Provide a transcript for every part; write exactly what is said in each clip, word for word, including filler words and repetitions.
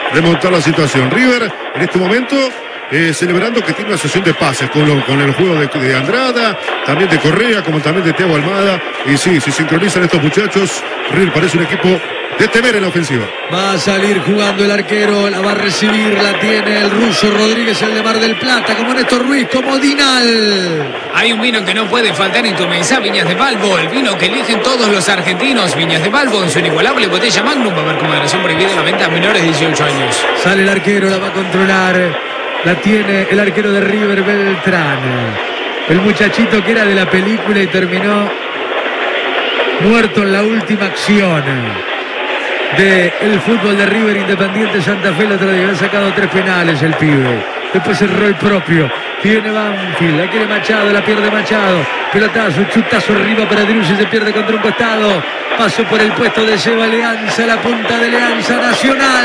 remontar la situación. River en este momento eh, celebrando que tiene una sesión de pases con, lo, con el juego de, de Andrada, también de Correa, como también de Thiago Almada. Y sí, si sincronizan estos muchachos, River parece un equipo de temer en la ofensiva. Va a salir jugando el arquero, la va a recibir, la tiene el ruso Rodríguez, el de Mar del Plata, como Néstor Ruiz, como Dinal. Hay un vino que no puede faltar en tu mesa, Viñas de Balbo, el vino que eligen todos los argentinos. Viñas de Balbo en su inigualable botella Magnum, va a haber con moderación prohibida la venta a menores de dieciocho años. Sale el arquero, la va a controlar, la tiene el arquero de River, Beltrán. El muchachito que era de la película y terminó muerto en la última acción del fútbol de River Independiente Santa Fe. El otro día ha sacado tres penales el pibe. Después cerró el propio. Viene Banfield, la quiere Machado, la pierde Machado. Pelotazo, chutazo arriba para Driussi, se pierde contra un costado. Paso por el puesto de Seba Leanza, la punta de Leanza Nacional.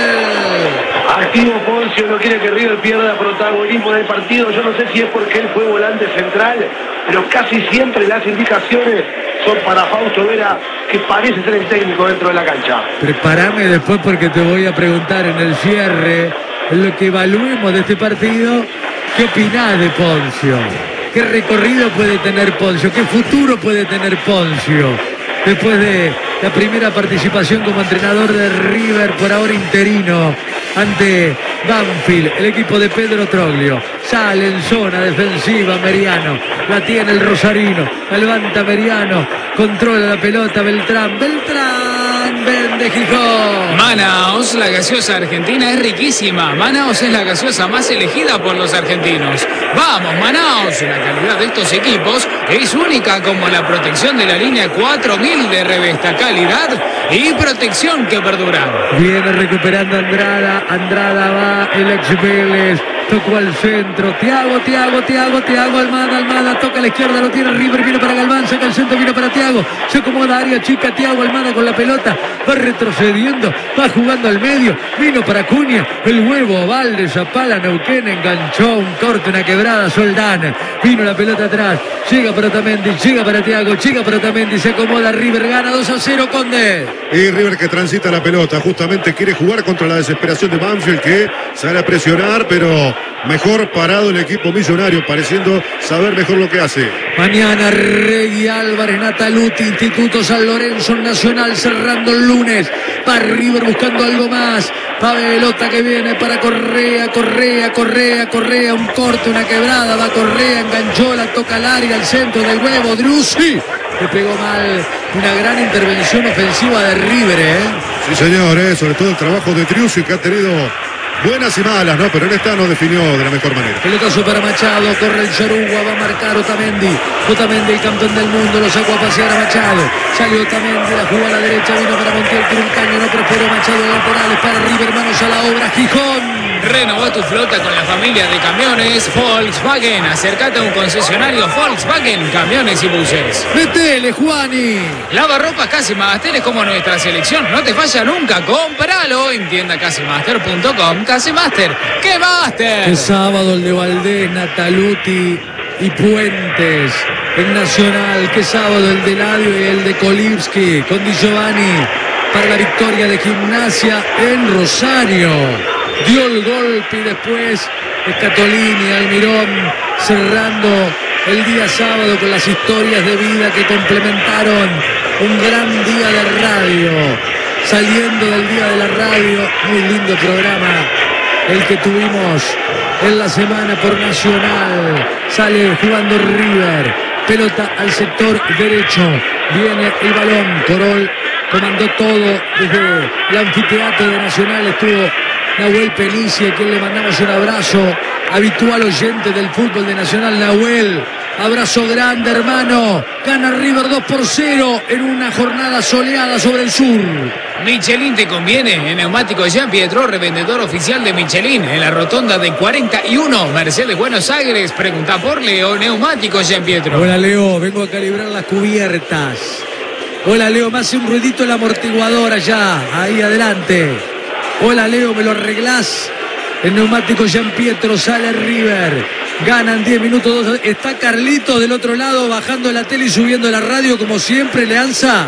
Activo Poncio, no quiere que River pierda protagonismo del partido. Yo no sé si es porque él fue volante central, pero casi siempre las indicaciones son para Fausto Vera, que parece ser el técnico dentro de la cancha. Prepárame después porque te voy a preguntar en el cierre, en lo que evaluemos de este partido, ¿qué opinás de Poncio? ¿Qué recorrido puede tener Poncio? ¿Qué futuro puede tener Poncio? Después de la primera participación como entrenador de River, por ahora interino, ante Banfield, el equipo de Pedro Troglio. Sale en zona defensiva Meriano, la tiene el rosarino, la levanta Meriano, controla la pelota Beltrán, Beltrán, vende Gijón. Manaos, la gaseosa argentina es riquísima. Manaos es la gaseosa más elegida por los argentinos. Vamos, Manaos, la calidad de estos equipos es única, como la protección de la línea cuatro mil de Revesta, calidad y protección que perdura. Viene recuperando Andrada, Andrada va el ex Vélez, tocó al centro, Thiago, Thiago, Thiago, Thiago, Almada, Almada, toca a la izquierda, lo tiene River, viene para Galván, saca el centro, viene para Thiago, se acomoda área chica, Thiago Almada con la pelota, va retrocediendo, va jugando al medio, vino para Cunha, el huevo, Valde, Zapala, Neuquén, enganchó un corte, una quebrada, Soldán, vino la pelota atrás, llega para Otamendi, llega para Thiago, llega para Otamendi, se acomoda River, gana dos a cero, Conde. Y River que transita la pelota, justamente quiere jugar contra la desesperación de Banfield, que sale a presionar, pero mejor parado el equipo millonario, pareciendo saber mejor lo que hace. Mañana Regui Álvarez, Nataluti, Instituto San Lorenzo, Nacional cerrando el lunes. Va River buscando algo más. Va pelota que viene para Correa, Correa, Correa, Correa, un corte, una quebrada, va Correa, enganchó, la toca al área, al centro del huevo, Driussi. Le pegó mal, una gran intervención ofensiva de River, ¿eh? Sí, señor, ¿eh? Sobre todo el trabajo de Driussi, que ha tenido buenas y malas, ¿no? Pero en esta no definió de la mejor manera. Pelotazo para Machado, corre el Zorugua, va a marcar Otamendi. Otamendi, el campeón del mundo, lo sacó a pasear a Machado. Salió Otamendi, la jugó a la derecha, vino para Montiel, tiene un caño, no prosperó Machado, laterales para River, manos a la obra, Gijón. Renová tu flota con la familia de camiones Volkswagen. Acércate a un concesionario Volkswagen, camiones y buses. Metele, Juani. Lavarropas Casimaster es como nuestra selección. No te falla nunca. Cómpralo en tienda casimaster punto com. Casimaster. ¡Qué Master! El sábado el de Valdés, Nataluti y Puentes. El Nacional. Qué sábado el de Ladio y el de Kolibski. Con Di Giovanni para la victoria de Gimnasia en Rosario. Dio el golpe y después Scatolini, Almirón, cerrando el día sábado con las historias de vida que complementaron un gran día de radio. Saliendo del día de la radio, muy lindo programa el que tuvimos en la semana por Nacional. Sale jugando River, pelota al sector derecho, viene el balón, Corol comandó todo desde el anfiteatro de Nacional, estuvo Nahuel Penicia, a quien le mandamos un abrazo, habitual oyente del fútbol de Nacional. Nahuel, abrazo grande, hermano. Gana River dos por cero en una jornada soleada sobre el sur. Michelin te conviene. En Neumáticos Jean Pietro, revendedor oficial de Michelin, en la rotonda de cuarenta y uno, Mercedes, Buenos Aires. Pregunta por Leo, Neumáticos Jean Pietro. Hola, Leo, vengo a calibrar las cubiertas. Hola, Leo, me hace un ruidito el amortiguador allá, ahí adelante. Hola, Leo, ¿me lo arreglás? El Neumático Jean Pietro, sale River. Ganan diez minutos. Dos. Está Carlito del otro lado bajando la tele y subiendo la radio como siempre, Leanza.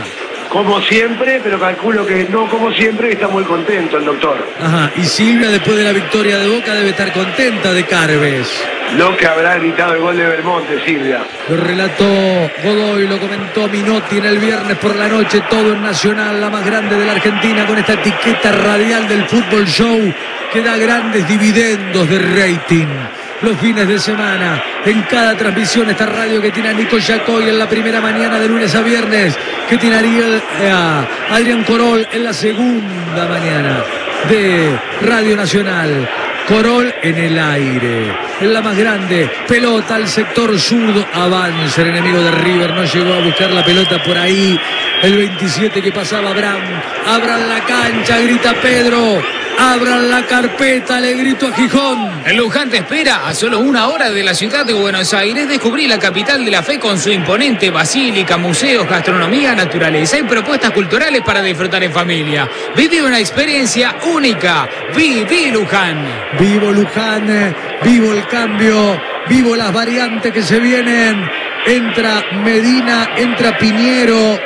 como siempre, pero calculo que no como siempre, está muy contento el doctor. Ajá, y Silvia después de la victoria de Boca debe estar contenta de Carves. Lo que habrá gritado el gol de Belmonte, Silvia. Lo relató Godoy, lo comentó Minotti en el viernes por la noche, todo en Nacional, la más grande de la Argentina, con esta etiqueta radial del Fútbol Show que da grandes dividendos de rating. Los fines de semana, en cada transmisión, esta radio que tiene a Nico Yacoy en la primera mañana de lunes a viernes, que tiene a Ariel, eh, a Adrián Corol en la segunda mañana de Radio Nacional. Corol en el aire, en la más grande, pelota al sector zurdo, avanza el enemigo de River, no llegó a buscar la pelota por ahí, el veintisiete que pasaba Abraham, abran la cancha, grita Pedro, abran la carpeta, le grito a Gijón. El Luján te espera a solo una hora de la ciudad de Buenos Aires. Descubrí la capital de la fe con su imponente basílica, museos, gastronomía, naturaleza y propuestas culturales para disfrutar en familia. Viví una experiencia única. Viví Luján. Vivo Luján, vivo el cambio, vivo las variantes que se vienen. Entra Medina, entra Piñero.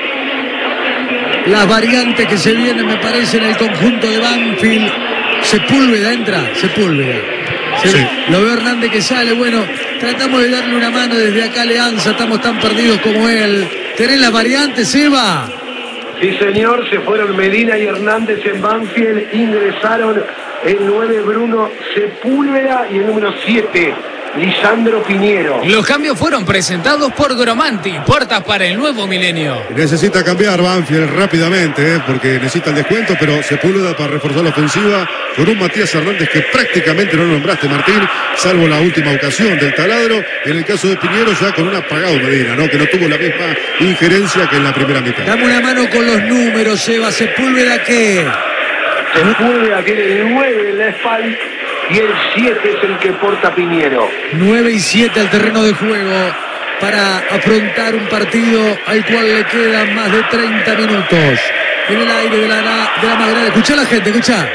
Las variantes que se vienen, me parece, en el conjunto de Banfield. Sepúlveda entra, Sepúlveda. Se, sí. Lo veo Hernández que sale. Bueno, tratamos de darle una mano desde acá a Leanza. Estamos tan perdidos como él. ¿Tenés las variantes, Eva? Sí, señor. Se fueron Medina y Hernández en Banfield. Ingresaron el nueve Bruno Sepúlveda y el número siete Lisandro Piñero. Los cambios fueron presentados por Gromanti, puertas para el nuevo milenio. Necesita cambiar Banfield rápidamente, ¿eh? porque necesita el descuento, pero Sepúlveda para reforzar la ofensiva con un Matías Hernández que prácticamente no lo nombraste, Martín, salvo la última ocasión del taladro. En el caso de Piñero ya con un apagado Medina, ¿no? que no tuvo la misma injerencia que en la primera mitad. Dame una mano con los números, Eva. Sepúlveda, ¿qué? Sepúlveda tiene el nueve en la espalda y el siete es el que porta Piñero. nueve y siete al terreno de juego para afrontar un partido al cual le quedan más de treinta minutos. En el aire de la, de la más grande. Escuchá a la gente, escuchá.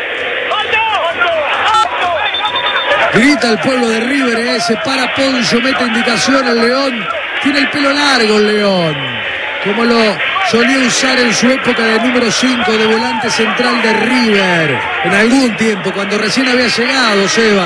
Grita el pueblo de River, eh. Se para Poncio, mete indicación el León. Tiene el pelo largo el León, como lo solía usar en su época de número cinco de volante central de River. En algún tiempo, cuando recién había llegado, Seba.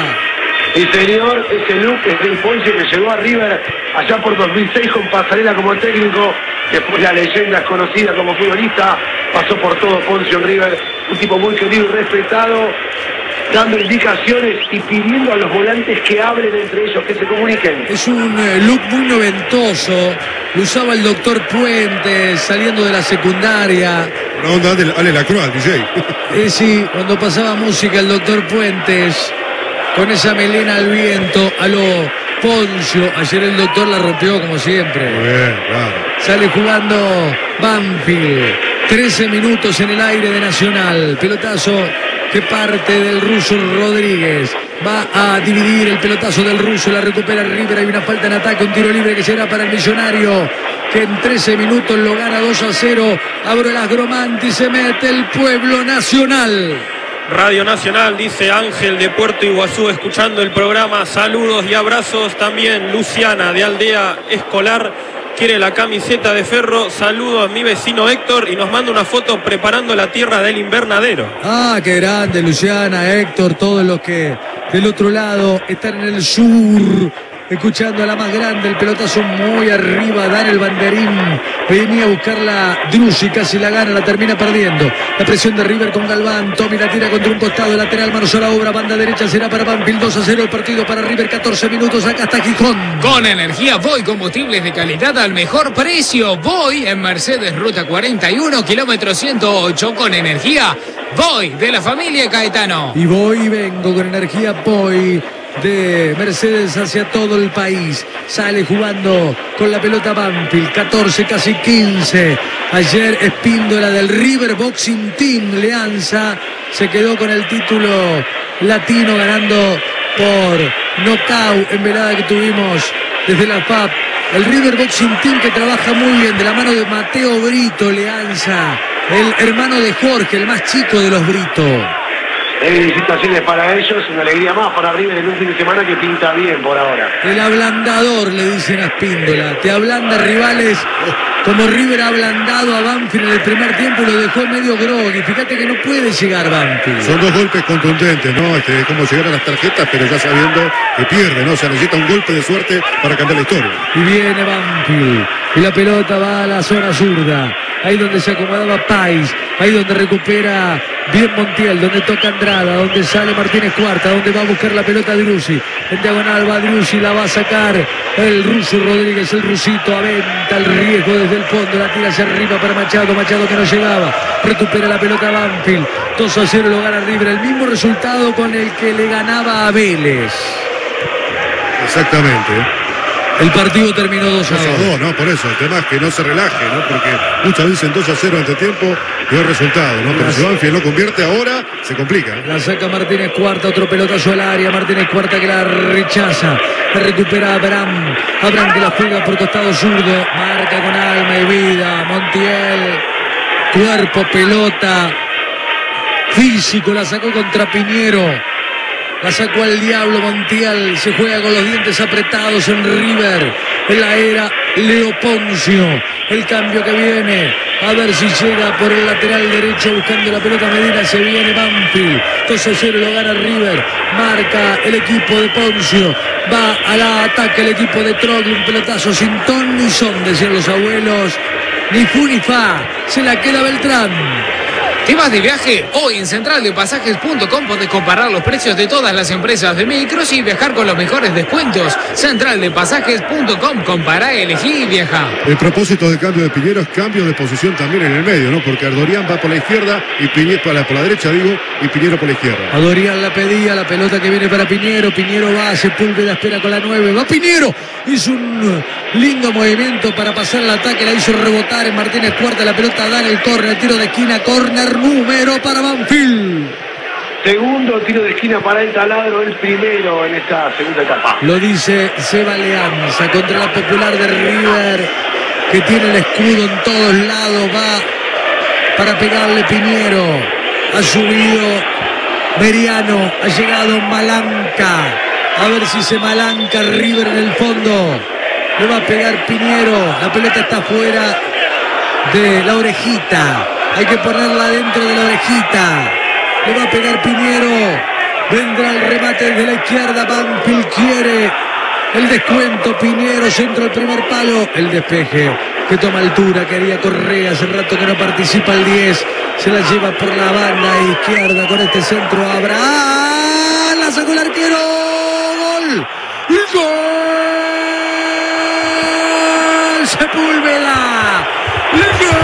Y señor, ese look es del Poncio que llegó a River allá por dos mil seis con Pasarela como técnico. Después la leyenda es conocida como futbolista. Pasó por todo Poncio en River. Un tipo muy querido y respetado, dando indicaciones y pidiendo a los volantes que hablen entre ellos, que se comuniquen. Es un eh, look muy noventoso. Lo usaba el doctor Puentes saliendo de la secundaria. Una onda de Ale Lacroix, D J. Eh, sí, cuando pasaba música el doctor Puentes, con esa melena al viento, a lo Poncio. Ayer el doctor la rompió como siempre. Muy bien, claro. Sale jugando Banfield. trece minutos en el aire de Nacional. Pelotazo que parte del ruso Rodríguez. Va a dividir el pelotazo del ruso. La recupera River. Hay una falta en ataque. Un tiro libre que será para el Millonario, que en trece minutos lo gana dos a cero. Abre las Gromanti. Se mete el pueblo nacional. Radio Nacional, dice Ángel de Puerto Iguazú, escuchando el programa. Saludos y abrazos también. Luciana de Aldea Escolar quiere la camiseta de Ferro. Saludo a mi vecino Héctor y nos manda una foto preparando la tierra del invernadero. Ah, qué grande, Luciana, Héctor, todos los que del otro lado están en el sur, escuchando a la más grande. El pelotazo muy arriba, dan el banderín. Venía a buscarla Drussi, casi la gana, la termina perdiendo. La presión de River con Galván. Tommy la tira contra un costado, lateral, manos a la obra, banda derecha será para Banfield. dos a cero el partido para River, catorce minutos, acá está Gijón. Con energía Voy, combustibles de calidad al mejor precio. Voy en Mercedes Ruta cuarenta y uno, kilómetro ciento ocho. Con energía Voy, de la familia Caetano. Y voy y vengo con energía Voy de Mercedes hacia todo el país. Sale jugando con la pelota Banfield, catorce, casi quince. Ayer Espíndola del River Boxing Team Leanza se quedó con el título latino, ganando por nocaut en velada que tuvimos desde la F A P. El River Boxing Team que trabaja muy bien de la mano de Mateo Brito Leanza, el hermano de Jorge, el más chico de los Brito. felicitaciones para ellos, una alegría más para River en un fin de semana que pinta bien por ahora. El ablandador, le dicen a Spíndola. Te ablanda rivales como River ha ablandado a Banfield en el primer tiempo y lo dejó medio groggy. Fíjate que no puede llegar Banfield. Son dos golpes contundentes, ¿no? Este, cómo llegar a las tarjetas, pero ya sabiendo que pierde, ¿no? O sea, necesita un golpe de suerte para cambiar la historia. Y viene Banfield. Y la pelota va a la zona zurda. Ahí donde se acomodaba Pais. Ahí donde recupera bien Montiel. Donde toca Andrada. Donde sale Martínez Cuarta. Donde va a buscar la pelota Driussi. En diagonal va Driussi. La va a sacar el ruso Rodríguez. El rusito aventa el riesgo desde el fondo. La tira hacia arriba para Machado. Machado que no llegaba. Recupera la pelota Banfield. dos a cero lo gana River. El mismo resultado con el que le ganaba a Vélez. Exactamente. El partido terminó dos a dos. ¿no? Por eso, el tema es que no se relaje, ¿no? Porque muchas veces dos a cero ante tiempo dio el resultado, ¿no? Pero si Banfield lo convierte ahora, se complica. La saca Martínez Cuarta, otro pelotazo al área. Martínez Cuarta que la rechaza. La recupera Abraham. Abraham que la juega por costado zurdo. Marca con alma y vida. Montiel. Cuerpo, pelota. Físico, la sacó contra Piñero. La sacó al diablo Montiel. Se juega con los dientes apretados en River. En la era Leo Poncio. El cambio que viene. A ver si llega por el lateral derecho buscando la pelota Medina. Se viene Banfield. dos a cero lo gana River. Marca el equipo de Poncio. Va al ataque el equipo de Trogli. Un pelotazo sin ton ni son, decían los abuelos. Ni fu ni fa. Se la queda Beltrán. ¿Te vas de viaje? Hoy en central de pasajes punto com podés comparar los precios de todas las empresas de micros y viajar con los mejores descuentos. central de pasajes punto com, compará, elegí y viaja. El propósito del cambio de Piñero es cambio de posición también en el medio, ¿no? Porque Ardorian va por la izquierda y Piñero por la, por la derecha, digo, y Piñero por la izquierda. Ardorian la pedía, la pelota que viene para Piñero. Piñero va, Sepúlveda espera con la nueve. Va Piñero. Hizo un lindo movimiento para pasar el ataque. La hizo rebotar en Martínez Cuarta. La pelota da en el córner, tiro de esquina, córner número para Banfield. Segundo tiro de esquina para el Taladro, el primero en esta segunda etapa. Lo dice Seba Leanza contra la Popular de River, que tiene el escudo en todos lados. Va para pegarle Piñero. Ha subido Meriano, ha llegado Malanca. A ver si se malanca River en el fondo. Le va a pegar Piñero. La pelota está fuera de la orejita. Hay que ponerla dentro de la orejita. Le va a pegar Piñero. Vendrá el remate desde la izquierda. Banfield quiere el descuento. Piñero, centro al primer palo. El despeje que toma altura. Quería Correa. Hace rato que no participa el diez. Se la lleva por la banda izquierda con este centro. Abraham. La sacó el arquero. Gol. ¡Gol! Sepúlveda. ¡Gol!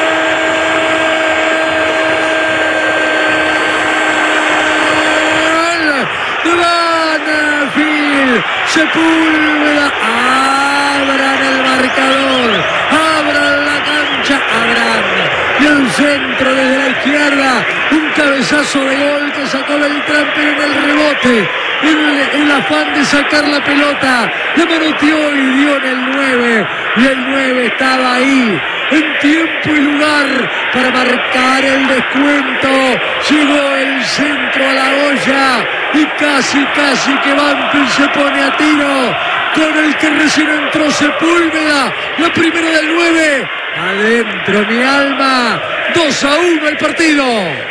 Sepúlveda, abran el marcador, abran la cancha, abran, y el centro desde la izquierda, un cabezazo de gol que sacó Beltrán, pero en el rebote, en el afán de sacar la pelota, la manoteó y dio en el nueve, y el nueve estaba ahí, en tiempo y lugar para marcar el descuento. Llegó el centro a la olla y casi, casi que Banfield se pone a tiro con el que recién entró Sepúlveda. La primera del nueve. Adentro mi alma. dos a uno el partido.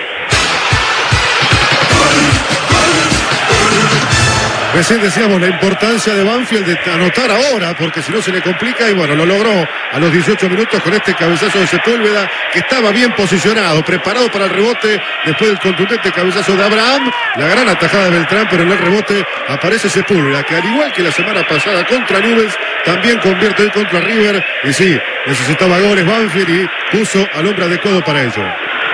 Recién decíamos la importancia de Banfield de anotar ahora, porque si no se le complica, y bueno, lo logró a los dieciocho minutos con este cabezazo de Sepúlveda, que estaba bien posicionado, preparado para el rebote, después del contundente cabezazo de Abraham, la gran atajada de Beltrán, pero en el rebote aparece Sepúlveda, que al igual que la semana pasada contra Newell's, también convierte hoy contra River, y sí, necesitaba goles Banfield y puso al hombre adecuado para ello.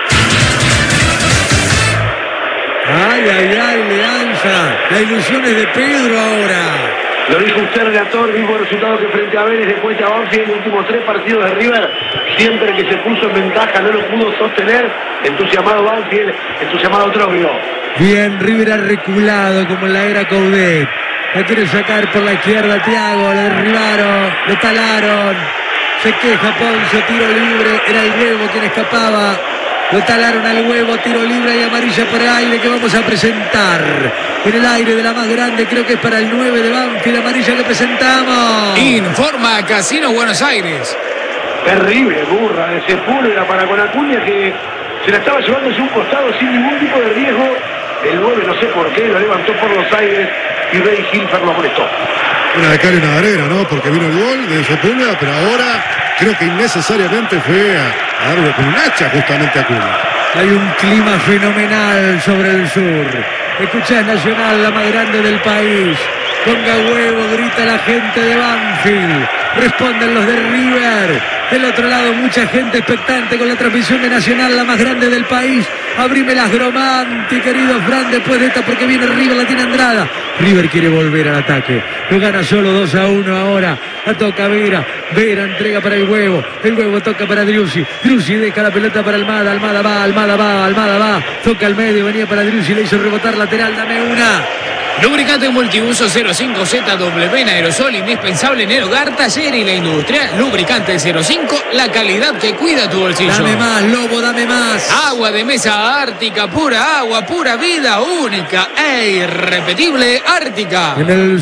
Ay, ay, ay, Leanza. La ilusión es de Pedro ahora. Lo dijo usted, relator, mismo resultado que frente a Vélez, después a Banfield en los últimos tres partidos de River, siempre que se puso en ventaja no lo pudo sostener. Entusiasmado Banfield, entusiasmado Troglio. Bien, River ha reculado como en la era Coudet. La quiere sacar por la izquierda Thiago, le derribaron, le talaron. Se queja Poncio, tiro libre, era el huevo quien escapaba. Lo talaron al huevo, tiro libre y amarilla por el aire que vamos a presentar. En el aire de la más grande, creo que es para el nueve de Banfield, amarilla que presentamos. Informa Casino Buenos Aires. Terrible burra de Sepúlveda para con Acuña, que se la estaba llevando hacia un costado sin ningún tipo de riesgo. El nueve no sé por qué, lo levantó por los aires y Rey Hilfer lo molestó. Una de cal y una de arena, ¿no? Porque vino el gol de Sepúlveda, pero ahora creo que innecesariamente fue a, a darle con un hacha justamente a Acuña. Hay un clima fenomenal sobre el sur. Escuchá, Nacional, la más grande del país. Ponga huevo, grita la gente de Banfield. Responden los de River. Del otro lado, mucha gente expectante con la transmisión de Nacional, la más grande del país. Abrime las Gromanti, querido Fran, después de esta, porque viene River, la tiene Andrada. River quiere volver al ataque. Lo gana solo dos a uno ahora. La toca Vera. Vera entrega para el huevo. El huevo toca para Driussi. Driussi deja la pelota para Almada. Almada va, Almada va, Almada va. Toca al medio, venía para Driussi, le hizo rebotar lateral. Dame una. Lubricante multiuso cero cinco Z W en aerosol, indispensable en el hogar, taller y la industria. Lubricante cero cinco, la calidad que cuida tu bolsillo. Dame más, Lobo, dame más. Agua de mesa Ártica, pura agua, pura vida, única e irrepetible Ártica. En el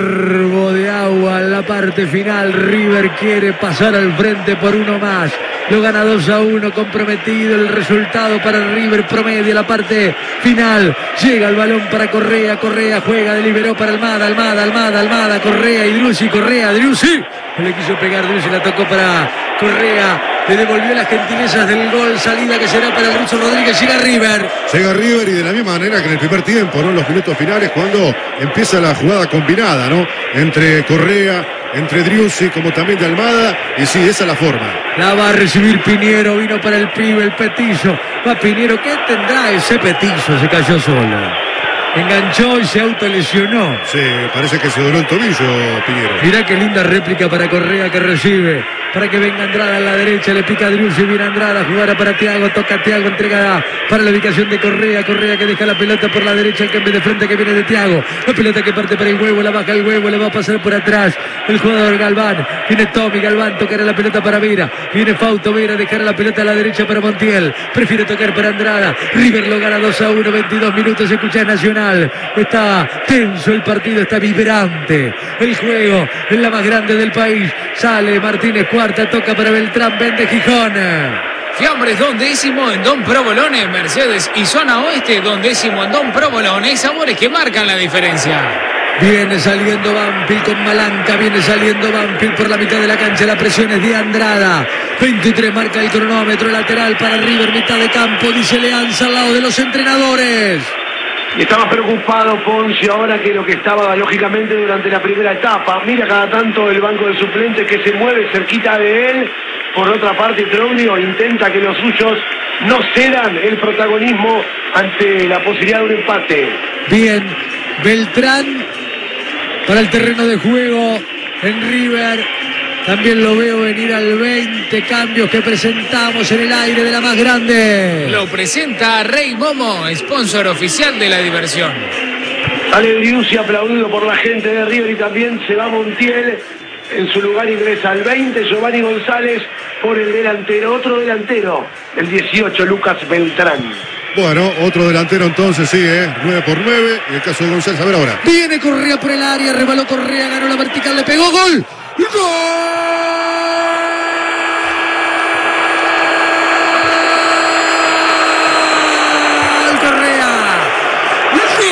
sorbo de agua, en la parte final, River quiere pasar al frente por uno más. Lo gana dos a uno, comprometido el resultado para River, promedio la parte final. Llega el balón para Correa, Correa juega, deliberó para Almada, Almada, Almada, Almada, Correa y Driussi, Correa, Driussi. Le quiso pegar Driussi, la tocó para Correa. Le devolvió las gentilezas del gol, salida que será para el ruso Rodríguez. Llega River. Llega River y de la misma manera que en el primer tiempo, ¿no? En los minutos finales, cuando empieza la jugada combinada, ¿no? Entre Correa, entre Driussi, como también de Almada. Y sí, esa es la forma. La va a recibir Piñero, vino para el pibe, el petizo. Va Piñero, ¿qué tendrá ese petizo? Se cayó solo. Enganchó y se autolesionó. Sí, parece que se dobló el tobillo, Piñero. Mirá qué linda réplica para Correa que recibe. Para que venga Andrada a la derecha, le pica a Driussi, viene Andrada, jugará para Thiago, toca a Thiago, entrega para la ubicación de Correa. Correa que deja la pelota por la derecha, el cambio de frente que viene de Thiago. La pelota que parte para el huevo, la baja el huevo, le va a pasar por atrás el jugador Galván. Viene Tommy Galván, tocará la pelota para Vera. Viene Fausto Vera, dejará la pelota a la derecha para Montiel. Prefiere tocar para Andrada. River lo gana dos a uno, veintidós minutos, escucha Nacional. Está tenso el partido, está vibrante el juego, es la más grande del país. Sale Martínez, cuarta, toca para Beltrán, vende Gijón. Fiambres Don Décimo en Don Provolone, Mercedes y Zona Oeste Don Décimo en Don Provolone. Sabores que marcan la diferencia. Viene saliendo Banfield con Malanca, viene saliendo Banfield por la mitad de la cancha, la presión es de Andrada. veintitrés marca el cronómetro, lateral para River, mitad de campo, dice Leanza al lado de los entrenadores. Y estaba preocupado Poncio ahora que lo que estaba lógicamente durante la primera etapa. Mira cada tanto el banco de suplentes que se mueve cerquita de él. Por otra parte, Troglio intenta que los suyos no cedan el protagonismo ante la posibilidad de un empate. Bien, Beltrán para el terreno de juego en River. También lo veo venir al veinte, cambios que presentamos en el aire de la más grande. Lo presenta Rey Momo, sponsor oficial de la diversión. Sale Driussi aplaudido por la gente de River y también se va Montiel. En su lugar ingresa al veinte, Giovanni González por el delantero. Otro delantero, el dieciocho, Lucas Beltrán. Bueno, otro delantero entonces sigue, ¿eh? nueve por nueve. Y el caso de González, a ver ahora. Viene Correa por el área, rebaló Correa, ganó la vertical, le pegó, gol. ¡Gol! Correa. ¡Gol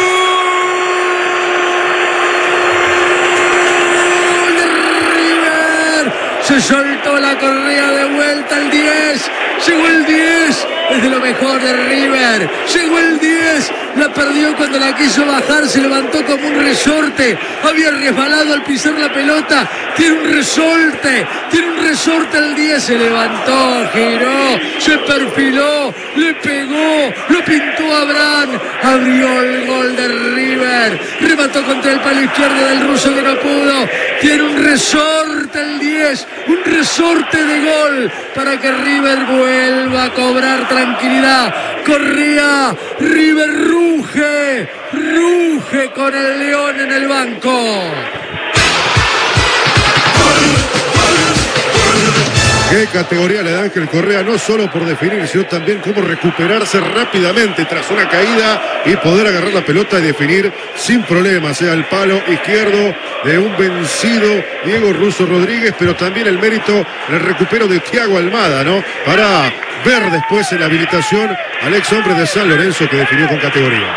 de River! Se soltó la Correa de vuelta al diez. Llegó el diez. Es de lo mejor de River. Llegó el diez. La perdió cuando la quiso bajar. Se levantó como un resorte. Había resbalado al pisar la pelota. Tiene un resorte. Tiene un resorte el diez. Se levantó, giró, se perfiló, le pegó, lo pintó a Abraham. Abrió el gol de River. Remató contra el palo izquierdo del ruso que no pudo. Tiene un resorte el diez. Un resorte de gol para que River vuelva a cobrar tranquilidad. Correa, River ruge, ruge con el León en el banco. Qué categoría le da Ángel Correa, no solo por definir, sino también cómo recuperarse rápidamente tras una caída y poder agarrar la pelota y definir sin problemas, sea el palo izquierdo de un vencido Diego Russo Rodríguez, pero también el mérito, el recupero de Thiago Almada, ¿no? Para ver después en la habilitación al ex hombre de San Lorenzo que definió con categoría.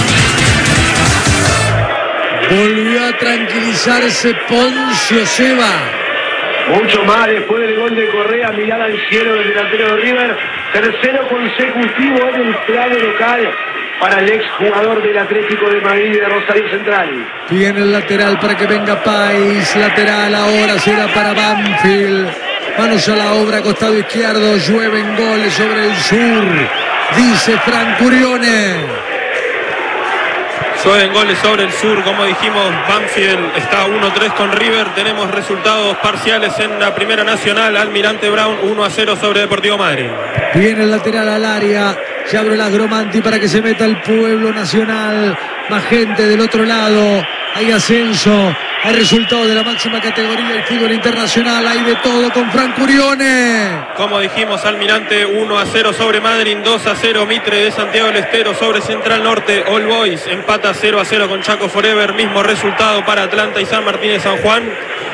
Volvió a tranquilizarse Poncio Seba. Mucho más después del gol de Correa, mirada al cielo del delantero de River. Tercero consecutivo en el plano local para el exjugador del Atlético de Madrid de Rosario Central. Viene el lateral para que venga Pais. Lateral ahora será para Banfield. Manos a la obra, costado izquierdo. Llueven goles sobre el sur. Dice Franco Urione. Llueven goles sobre el sur, como dijimos, Banfield está uno tres con River. Tenemos resultados parciales en la Primera Nacional. Almirante Brown uno a cero sobre Deportivo Madrid. Viene el lateral al área. Se abre la Gromanti para que se meta el Pueblo Nacional. Más gente del otro lado. Hay ascenso. Hay resultados de la máxima categoría del fútbol internacional. Hay de todo con Franco Urione. Como dijimos, Almirante uno a cero sobre Madrid, dos a cero Mitre de Santiago del Estero sobre Central Norte. All Boys empata cero a cero con Chaco Forever. Mismo resultado para Atlanta y San Martín de San Juan.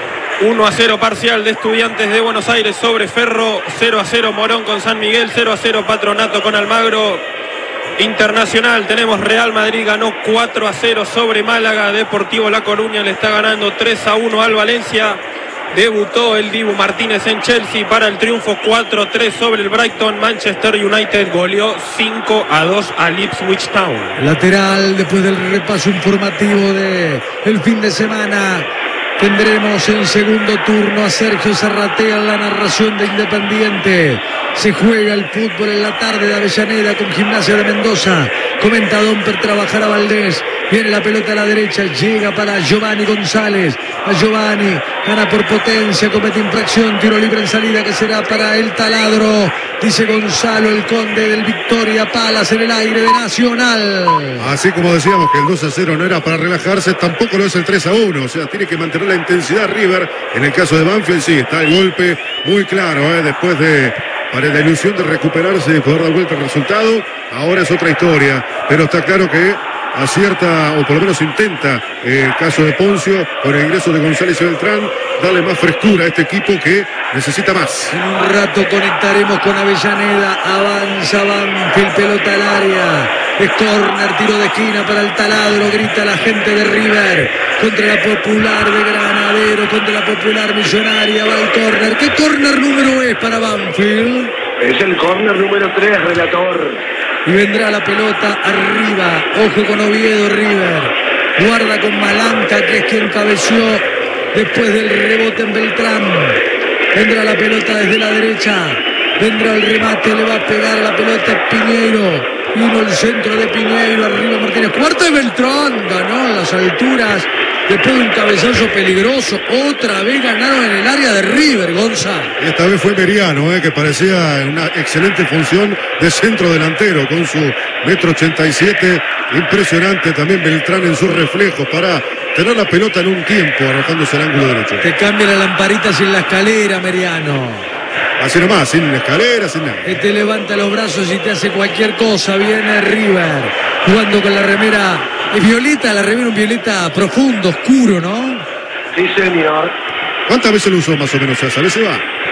uno a cero parcial de Estudiantes de Buenos Aires sobre Ferro. cero a cero Morón con San Miguel. cero a cero Patronato con Almagro. Internacional, tenemos Real Madrid ganó cuatro a cero sobre Málaga. Deportivo La Coruña le está ganando tres a uno al Valencia. Debutó el Dibu Martínez en Chelsea para el triunfo cuatro a tres sobre el Brighton. Manchester United goleó cinco a dos al Ipswich Town. Lateral, después del repaso informativo de el fin de semana. Tendremos en segundo turno a Sergio Zarratea en la narración de Independiente. Se juega el fútbol en la tarde de Avellaneda con Gimnasia de Mendoza. Comenta Domper, trabajará Valdés. Viene la pelota a la derecha, llega para Giovanni González. A Giovanni, gana por potencia, comete infracción, tiro libre en salida que será para el Taladro. Dice Gonzalo, el conde del Victoria, palas en el aire de Nacional. Así como decíamos que el dos a cero no era para relajarse, tampoco lo es el tres a uno. O sea, tiene que mantener la intensidad River. En el caso de Banfield, sí, está el golpe muy claro, ¿eh? Después de... para la ilusión de recuperarse y poder dar vuelta al resultado. Ahora es otra historia, pero está claro que acierta, o por lo menos intenta, eh, el caso de Poncio, con el ingreso de González y Beltrán, darle más frescura a este equipo que necesita más. En un rato conectaremos con Avellaneda. Avanza Banfield, pelota al área. Es córner, tiro de esquina para el Taladro. Grita la gente de River contra la Popular de Granadero, contra la Popular Millonaria. Va el córner. ¿Qué córner número es para Banfield? Es el córner número tres, relator. Y vendrá la pelota arriba. Ojo con Oviedo, River. Guarda con Malanca, que es quien cabeció después del rebote en Beltrán. Vendrá la pelota desde la derecha. Vendrá el remate, le va a pegar la pelota Piñeiro. Vino el centro de Piñeiro, arriba Martínez. Cuarto de Beltrán, ganó a las alturas. Después de un cabezazo peligroso, otra vez ganaron en el área de River, Gonza. Y esta vez fue Meriano, eh, que parecía una excelente función de centro delantero, con su metro ochenta y siete. Impresionante también Beltrán en sus reflejos para tener la pelota en un tiempo, arrojándose al ángulo derecho. Te cambia la lamparita sin la escalera, Meriano. Así nomás, sin escalera, sin nada. Que te levanta los brazos y te hace cualquier cosa. Viene River, jugando con la remera. Es violeta, la remera un violeta profundo, oscuro, ¿no? Sí, señor. ¿Cuántas veces lo usó más o menos esa? ¿A veces va?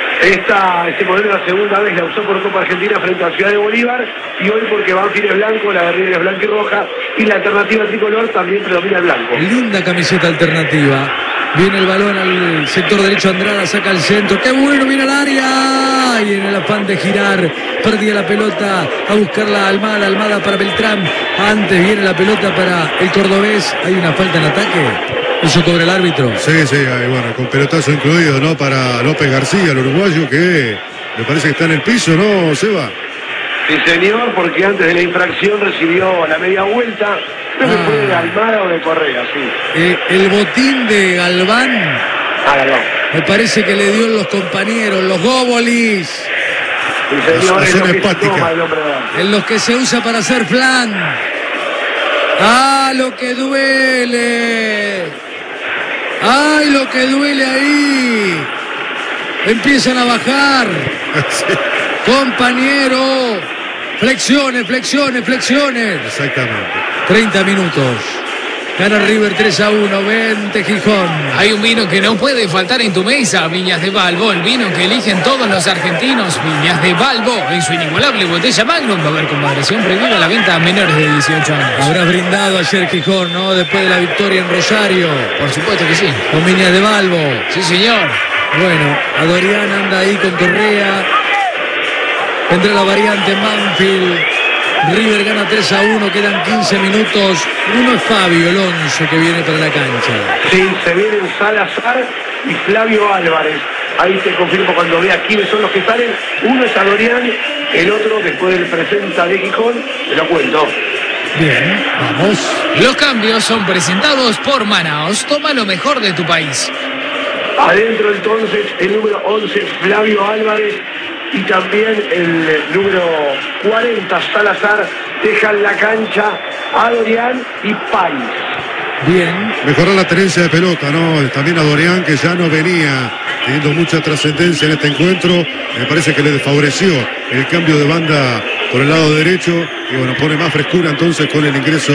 Esta, este modelo la segunda vez la usó por Copa Argentina frente a Ciudad de Bolívar, y hoy porque Banfield es blanco, la de River es blanca y roja, y la alternativa tricolor también predomina el blanco. Linda camiseta alternativa. Viene el balón al sector derecho, Andrada saca el centro. ¡Qué bueno! Viene al área. Y en el afán de girar, perdía la pelota a buscarla Almada. Almada para Beltrán. Antes viene la pelota para el cordobés. Hay una falta en ataque. Eso cobra el árbitro. Sí, sí, bueno, con pelotazo incluido, ¿no? Para López García, el uruguayo, que me parece que está en el piso, ¿no, Seba? Sí, señor, porque antes de la infracción recibió la media vuelta. Creo que Ah. fue de Almada o de Correa, sí. Eh, el botín de Galván, Hágalo. me parece que le dio en los compañeros, los góbolis, Sí, señor, La es zona lo que se hepática. toma el hombre de Banfield. en los que se usa para hacer flan. ¡Ah, lo que duele! ¡Ay, lo que duele ahí! Empiezan a bajar. Sí. Compañero. Flexiones, flexiones, flexiones. Exactamente. treinta minutos. Gana River tres a uno. Vente, Gijón. Hay un vino que no puede faltar en tu mesa, Viñas de Balbo, el vino que eligen todos los argentinos. Viñas de Balbo, en su inigualable botella Magnum. Va a haber con moderación prohibida la venta a menores de dieciocho años. Habrás brindado ayer, Gijón, ¿no? Después de la victoria en Rosario. Por supuesto que sí. Con Viñas de Balbo. Sí, señor. Bueno, Adorián anda ahí con Correa. Entra la variante Banfield. River gana tres a uno, quedan quince minutos. Uno es Fabio Alonso que viene para la cancha. Sí, se vienen Salazar y Flavio Álvarez. Ahí te confirmo cuando vea quiénes son los que salen. Uno es Adorián, el otro después del presenta de Gijón, te lo cuento. Bien, vamos. Los cambios son presentados por Manaos. Toma lo mejor de tu país. Adentro entonces el número once, Flavio Álvarez, y también el número cuarenta, Salazar. Dejan la cancha Adorián y País. Bien. Mejorar la tenencia de pelota, ¿no? También a Dorián, que ya no venía teniendo mucha trascendencia en este encuentro. Me parece que le desfavoreció el cambio de banda por el lado derecho. Y bueno, pone más frescura entonces con el ingreso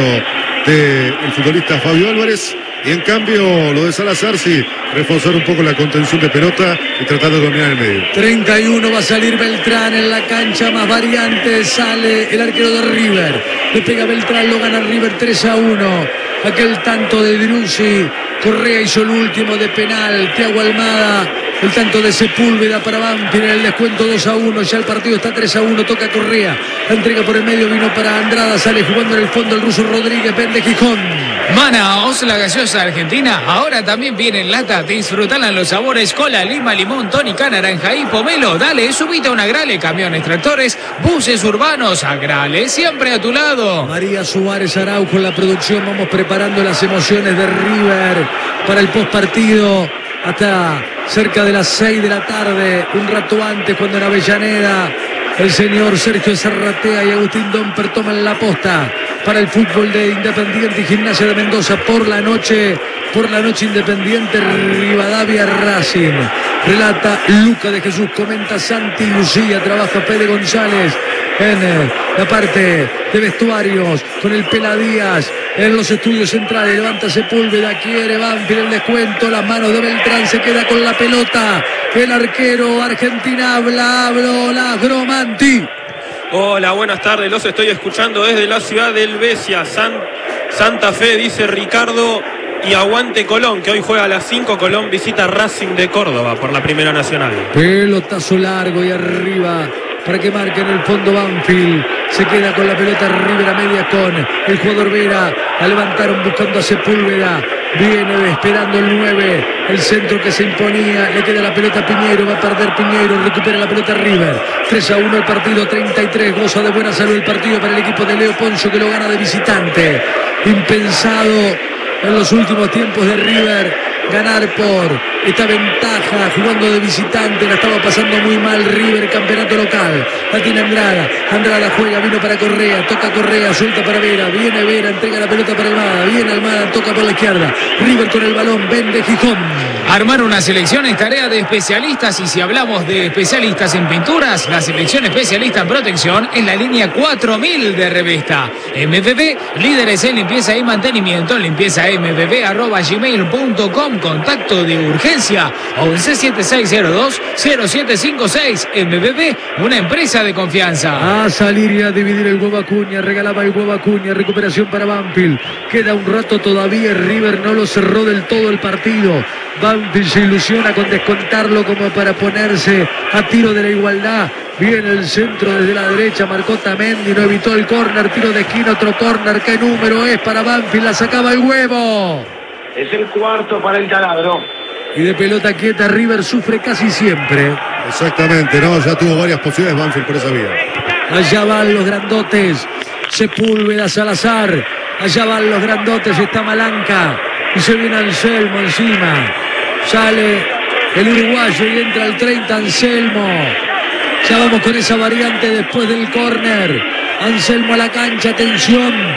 del futbolista Fabio Álvarez. Y en cambio, lo de Salazar, sí, reforzar un poco la contención de pelota y tratar de dominar el medio. treinta y uno va a salir Beltrán en la cancha, más variante, sale el arquero de River. Le pega Beltrán, lo gana River tres a uno. Aquel tanto de Driussi, Correa hizo el último de penal, Thiago Almada, el tanto de Sepúlveda para Banfield en el descuento dos a uno, ya el partido está tres a uno, toca Correa, la entrega por el medio, vino para Andrada, sale jugando en el fondo el ruso Rodríguez, vende Gijón. Manaos, la gaseosa argentina, ahora también viene en lata. Disfrutan los sabores cola, lima, limón, tónica, naranja y pomelo. Dale, subite a una Grale, camiones, tractores, buses urbanos. A Grale, siempre a tu lado. María Suárez Araujo en la producción, vamos preparando las emociones de River para el postpartido hasta cerca de las seis de la tarde, un rato antes, cuando en Avellaneda el señor Sergio Zarratea y Agustín Domper toman la posta para el fútbol de Independiente y Gimnasia de Mendoza. Por la noche, por la noche Independiente, Rivadavia, Racing. Relata Luca de Jesús, comenta Santi Lucía, trabaja Pede González en la parte de vestuarios con el Pela Díaz en los estudios centrales. Levanta Sepúlveda, quiere Banfield el descuento, las manos de Beltrán, se queda con la pelota el arquero Argentina. Habla, habló la Gromanti. Hola, buenas tardes, los estoy escuchando desde la ciudad del Besia, San, Santa Fe, dice Ricardo, y aguante Colón, que hoy juega a las cinco. Colón visita Racing de Córdoba por la Primera Nacional. Pelotazo largo y arriba para que marque en el fondo Banfield. Se queda con la pelota River a media con el jugador Vera. La levantaron buscando a Sepúlveda. Viene esperando el nueve. El centro que se imponía. Le queda la pelota a Piñeiro. Va a perder Piñeiro. Recupera la pelota River. tres a uno el partido, treinta y tres. Goza de buena salud el partido para el equipo de Leo Poncio, que lo gana de visitante. Impensado en los últimos tiempos de River ganar por esta ventaja jugando de visitante. La estaba pasando muy mal River, campeonato local. La tiene Andrada, Andrada juega, vino para Correa, toca Correa, suelta para Vera, viene Vera, entrega la pelota para Almada, viene Almada, toca por la izquierda, River con el balón, vende Gijón. Armar una selección es tarea de especialistas, y si hablamos de especialistas en pinturas, la selección especialista en protección es la línea cuatro mil de Revesta. M V B, líderes en limpieza y mantenimiento, limpieza m v b arroba gmail punto com, contacto de urgencia once siete seis cero dos cero siete cinco seis. M V B, una empresa de confianza. A salir y a dividir el huevo Acuña, regalaba el huevo Acuña, recuperación para Banfield. Queda un rato todavía, River no lo cerró del todo el partido. Banfield se ilusiona con descontarlo como para ponerse a tiro de la igualdad. Viene el centro desde la derecha, marcó Tamendi, no evitó el córner, tiro de esquina, otro córner. ¿Qué número es para Banfield? La sacaba el huevo. Es el cuarto para el taladro. Y de pelota quieta River sufre casi siempre. Exactamente, no, ya tuvo varias posibilidades Banfield por esa vía. Allá van los grandotes, Sepúlveda, Salazar. Allá van los grandotes, está Malanca. Y se viene Anselmo encima. Sale el uruguayo y entra el treinta, Anselmo. Ya vamos con esa variante después del córner. Anselmo a la cancha, atención.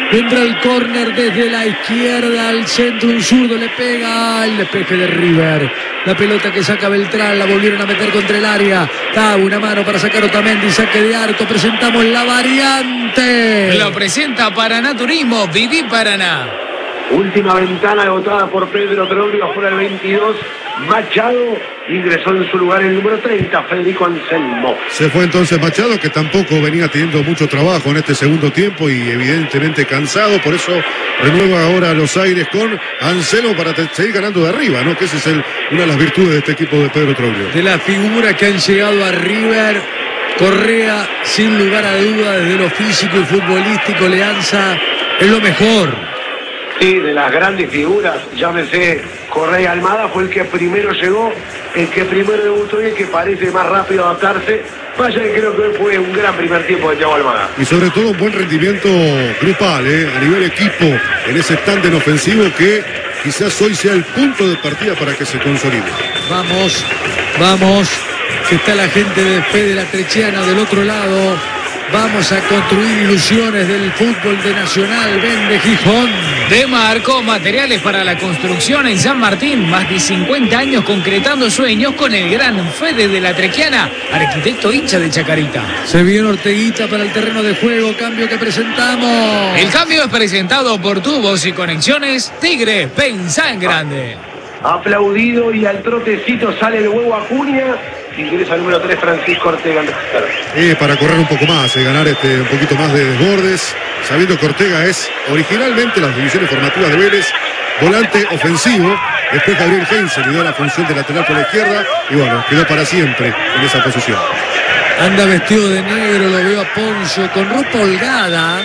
Vendrá el córner desde la izquierda al centro, un zurdo le pega al despeje de River. La pelota que saca Beltrán, la volvieron a meter contra el área. Da una mano para sacar Otamendi, saque de arco. Presentamos la variante. Lo presenta Paraná Turismo, viví Paraná. Última ventana agotada por Pedro Troglio, fuera el veintidós. Machado ingresó en su lugar el número treinta, Federico Anselmo. Se fue entonces Machado, que tampoco venía teniendo mucho trabajo en este segundo tiempo y evidentemente cansado, por eso renueva ahora los aires con Anselmo para seguir ganando de arriba, ¿no? Que esa es el, una de las virtudes de este equipo de Pedro Troglio. De las figuras que han llegado a River, Correa, sin lugar a duda, desde lo físico y futbolístico, Leanza es lo mejor. Sí, de las grandes figuras, llámese Correa Almada, fue el que primero llegó, el que primero debutó y el que parece más rápido adaptarse. Vaya que creo que fue un gran primer tiempo de Thiago Almada. Y sobre todo un buen rendimiento grupal, ¿eh? A nivel equipo, en ese tándem ofensivo que quizás hoy sea el punto de partida para que se consolide. Vamos, vamos, que está la gente de Fede La Trechiana del otro lado. Vamos a construir ilusiones del fútbol de Nacional. Vende Gijón. De Marco, materiales para la construcción en San Martín. Más de cincuenta años concretando sueños con el gran Fede de La Trequiana, arquitecto hincha de Chacarita. Se viene Orteguita para el terreno de juego. Cambio que presentamos. El cambio es presentado por Tubos y Conexiones Tigre. Pensá en grande. Aplaudido y al trotecito sale el huevo Acuña. Ingresa el número tres, Francisco Ortega. Eh, para correr un poco más, eh, ganar este, un poquito más de desbordes, sabiendo que Ortega es originalmente las divisiones formativas de Vélez, volante ofensivo. Después Gabriel Heinze le dio la función de lateral por la izquierda y bueno, quedó para siempre en esa posición. Anda vestido de negro, lo veo a Poncio con ropa holgada.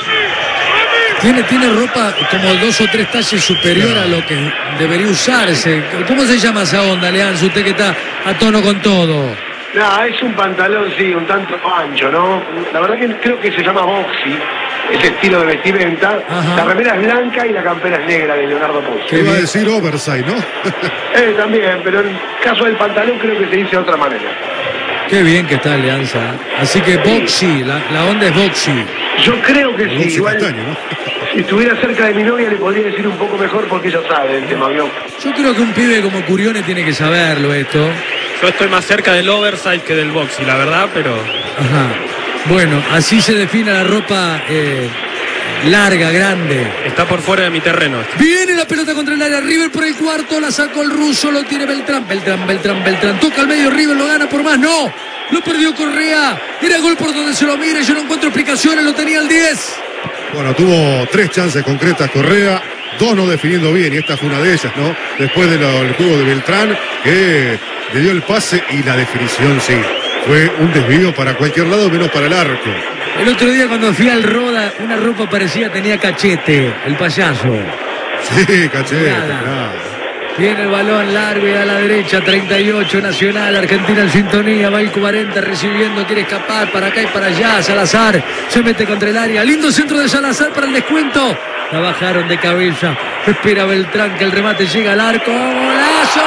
Tiene, tiene ropa como dos o tres talles superior a lo que debería usarse. ¿Cómo se llama esa onda, Leanza? Usted que está a tono con todo. No, es un pantalón, sí, un tanto ancho, ¿no? La verdad que creo que se llama boxy, ese estilo de vestimenta. Ajá. La remera es blanca y la campera es negra de Leonardo Poncio. Que iba a decir oversize, ¿no? eh, también, pero en caso del pantalón creo que se dice de otra manera. Qué bien que está Alianza. Así que boxy, la, la onda es boxy. Yo creo que el sí, igual. Castaño, ¿no? Si estuviera cerca de mi novia le podría decir un poco mejor porque ella sabe el tema, ¿vio? Yo creo que un pibe como Curione tiene que saberlo esto. Yo estoy más cerca del oversize que del boxy, la verdad, pero... Ajá. Bueno, así se define la ropa eh, larga, grande. Está por fuera de mi terreno. Viene la pelota contra el área. River por el cuarto, la sacó el ruso, lo tiene Beltrán. Beltrán, Beltrán, Beltrán. Toca al medio, River lo gana por más. No, lo perdió Correa. Era gol por donde se lo mire. Yo no encuentro explicaciones, lo tenía el diez. Bueno, tuvo tres chances concretas Correa, dos no definiendo bien, y esta fue una de ellas, ¿no? Después del juego de Beltrán, que le dio el pase y la definición, sí. Fue un desvío para cualquier lado, menos para el arco. El otro día cuando fui al Roda, una ropa parecida tenía Cachete, el payaso. Sí, Cachete, claro. Viene el balón largo y a la derecha, treinta y ocho, Nacional, Argentina en sintonía, va el cuarenta recibiendo, quiere escapar para acá y para allá, Salazar se mete contra el área, lindo centro de Salazar para el descuento, la bajaron de cabeza, espera Beltrán que el remate llega al arco, ¡golazo!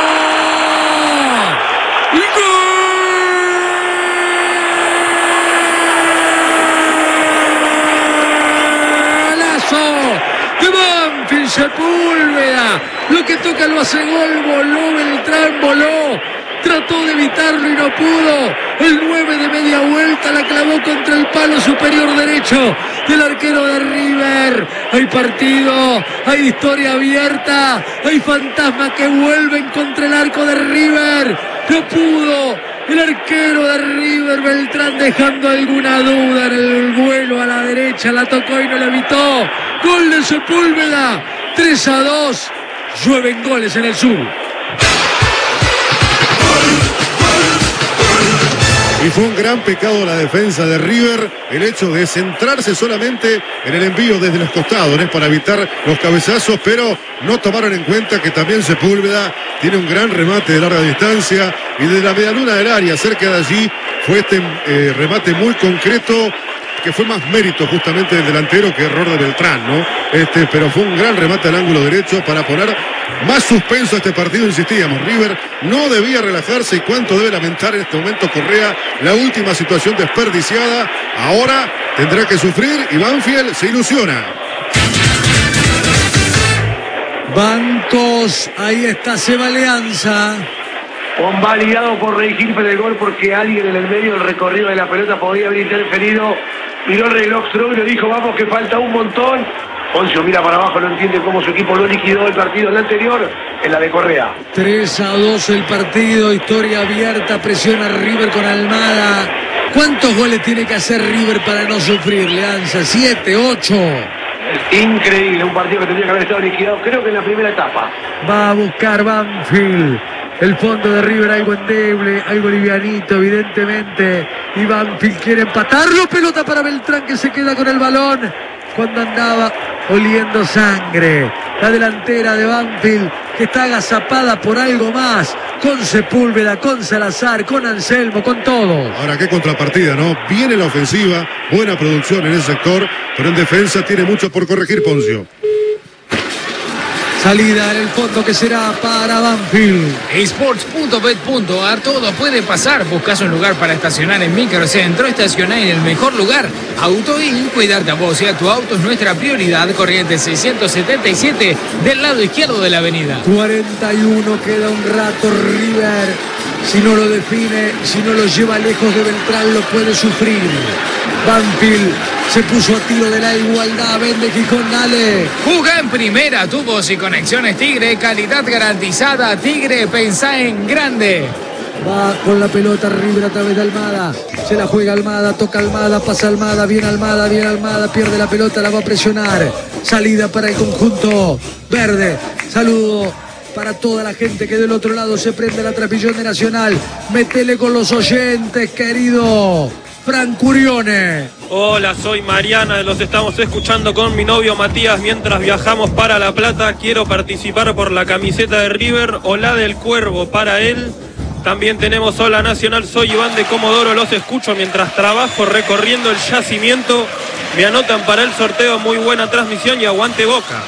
Sepúlveda, lo que toca lo hace gol, voló Beltrán, voló, trató de evitarlo y no pudo, el nueve de media vuelta la clavó contra el palo superior derecho del arquero de River. Hay partido, hay historia abierta, hay fantasmas que vuelven contra el arco de River, no pudo el arquero de River, Beltrán, dejando alguna duda en el vuelo a la derecha, la tocó y no la evitó. Gol de Sepúlveda, tres a dos, llueven goles en el sur. Y fue un gran pecado la defensa de River, el hecho de centrarse solamente en el envío desde los costados, ¿no? Para evitar los cabezazos, pero no tomaron en cuenta que también Sepúlveda tiene un gran remate de larga distancia y de la medialuna del área, cerca de allí, fue este eh, remate muy concreto, que fue más mérito justamente del delantero que error de Beltrán, ¿no? Este, pero fue un gran remate al ángulo derecho para poner más suspenso a este partido, insistíamos. River no debía relajarse y cuánto debe lamentar en este momento Correa la última situación desperdiciada. Ahora tendrá que sufrir y Banfield se ilusiona. Bancos, ahí está Seba Alianza. Convalidado por Rey Hilfer el gol porque alguien en el medio del recorrido de la pelota podía haber interferido. Miró el reloj Stroh y le dijo, vamos que falta un montón. Poncio mira para abajo, no entiende cómo su equipo lo liquidó el partido en la anterior, en la de Correa. tres a dos el partido, historia abierta, presiona River con Almada. ¿Cuántos goles tiene que hacer River para no sufrir, Leanza? ¿Siete, ocho? Increíble, un partido que tendría que haber estado liquidado, creo que en la primera etapa. Va a buscar Banfield. El fondo de River algo endeble, algo livianito, evidentemente. Y Banfield quiere empatarlo. Pelota para Beltrán que se queda con el balón cuando andaba oliendo sangre. La delantera de Banfield que está agazapada por algo más. Con Sepúlveda, con Salazar, con Anselmo, con todos. Ahora qué contrapartida, ¿no? Viene la ofensiva, buena producción en ese sector, pero en defensa tiene mucho por corregir Poncio. Salida en el fondo que será para Banfield. Sports punto bet punto a r, todo puede pasar. Buscas un lugar para estacionar en Microcentro, estacionar en el mejor lugar. AutoIn, cuidarte a vos y a tu auto es nuestra prioridad. Corrientes seiscientos setenta y siete del lado izquierdo de la avenida. cuarenta y uno, queda un rato River. Si no lo define, si no lo lleva lejos de Beltrán, lo puede sufrir. Banfield se puso a tiro de la igualdad. Vende Gijón, dale. Juga en primera, tubos y conexiones Tigre, calidad garantizada. Tigre, pensá en grande. Va con la pelota River a través de Almada. Se la juega Almada, toca Almada, pasa Almada, bien Almada, bien Almada, pierde la pelota, la va a presionar. Salida para el conjunto verde. Saludo para toda la gente que del otro lado se prende la trapillón de Nacional. Metele con los oyentes, querido Fran Curione. Hola, soy Mariana, los estamos escuchando con mi novio Matías mientras viajamos para La Plata. Quiero participar por la camiseta de River o la del Cuervo para él. También tenemos Hola Nacional, soy Iván de Comodoro, los escucho mientras trabajo recorriendo el yacimiento. Me anotan para el sorteo, muy buena transmisión y aguante Boca.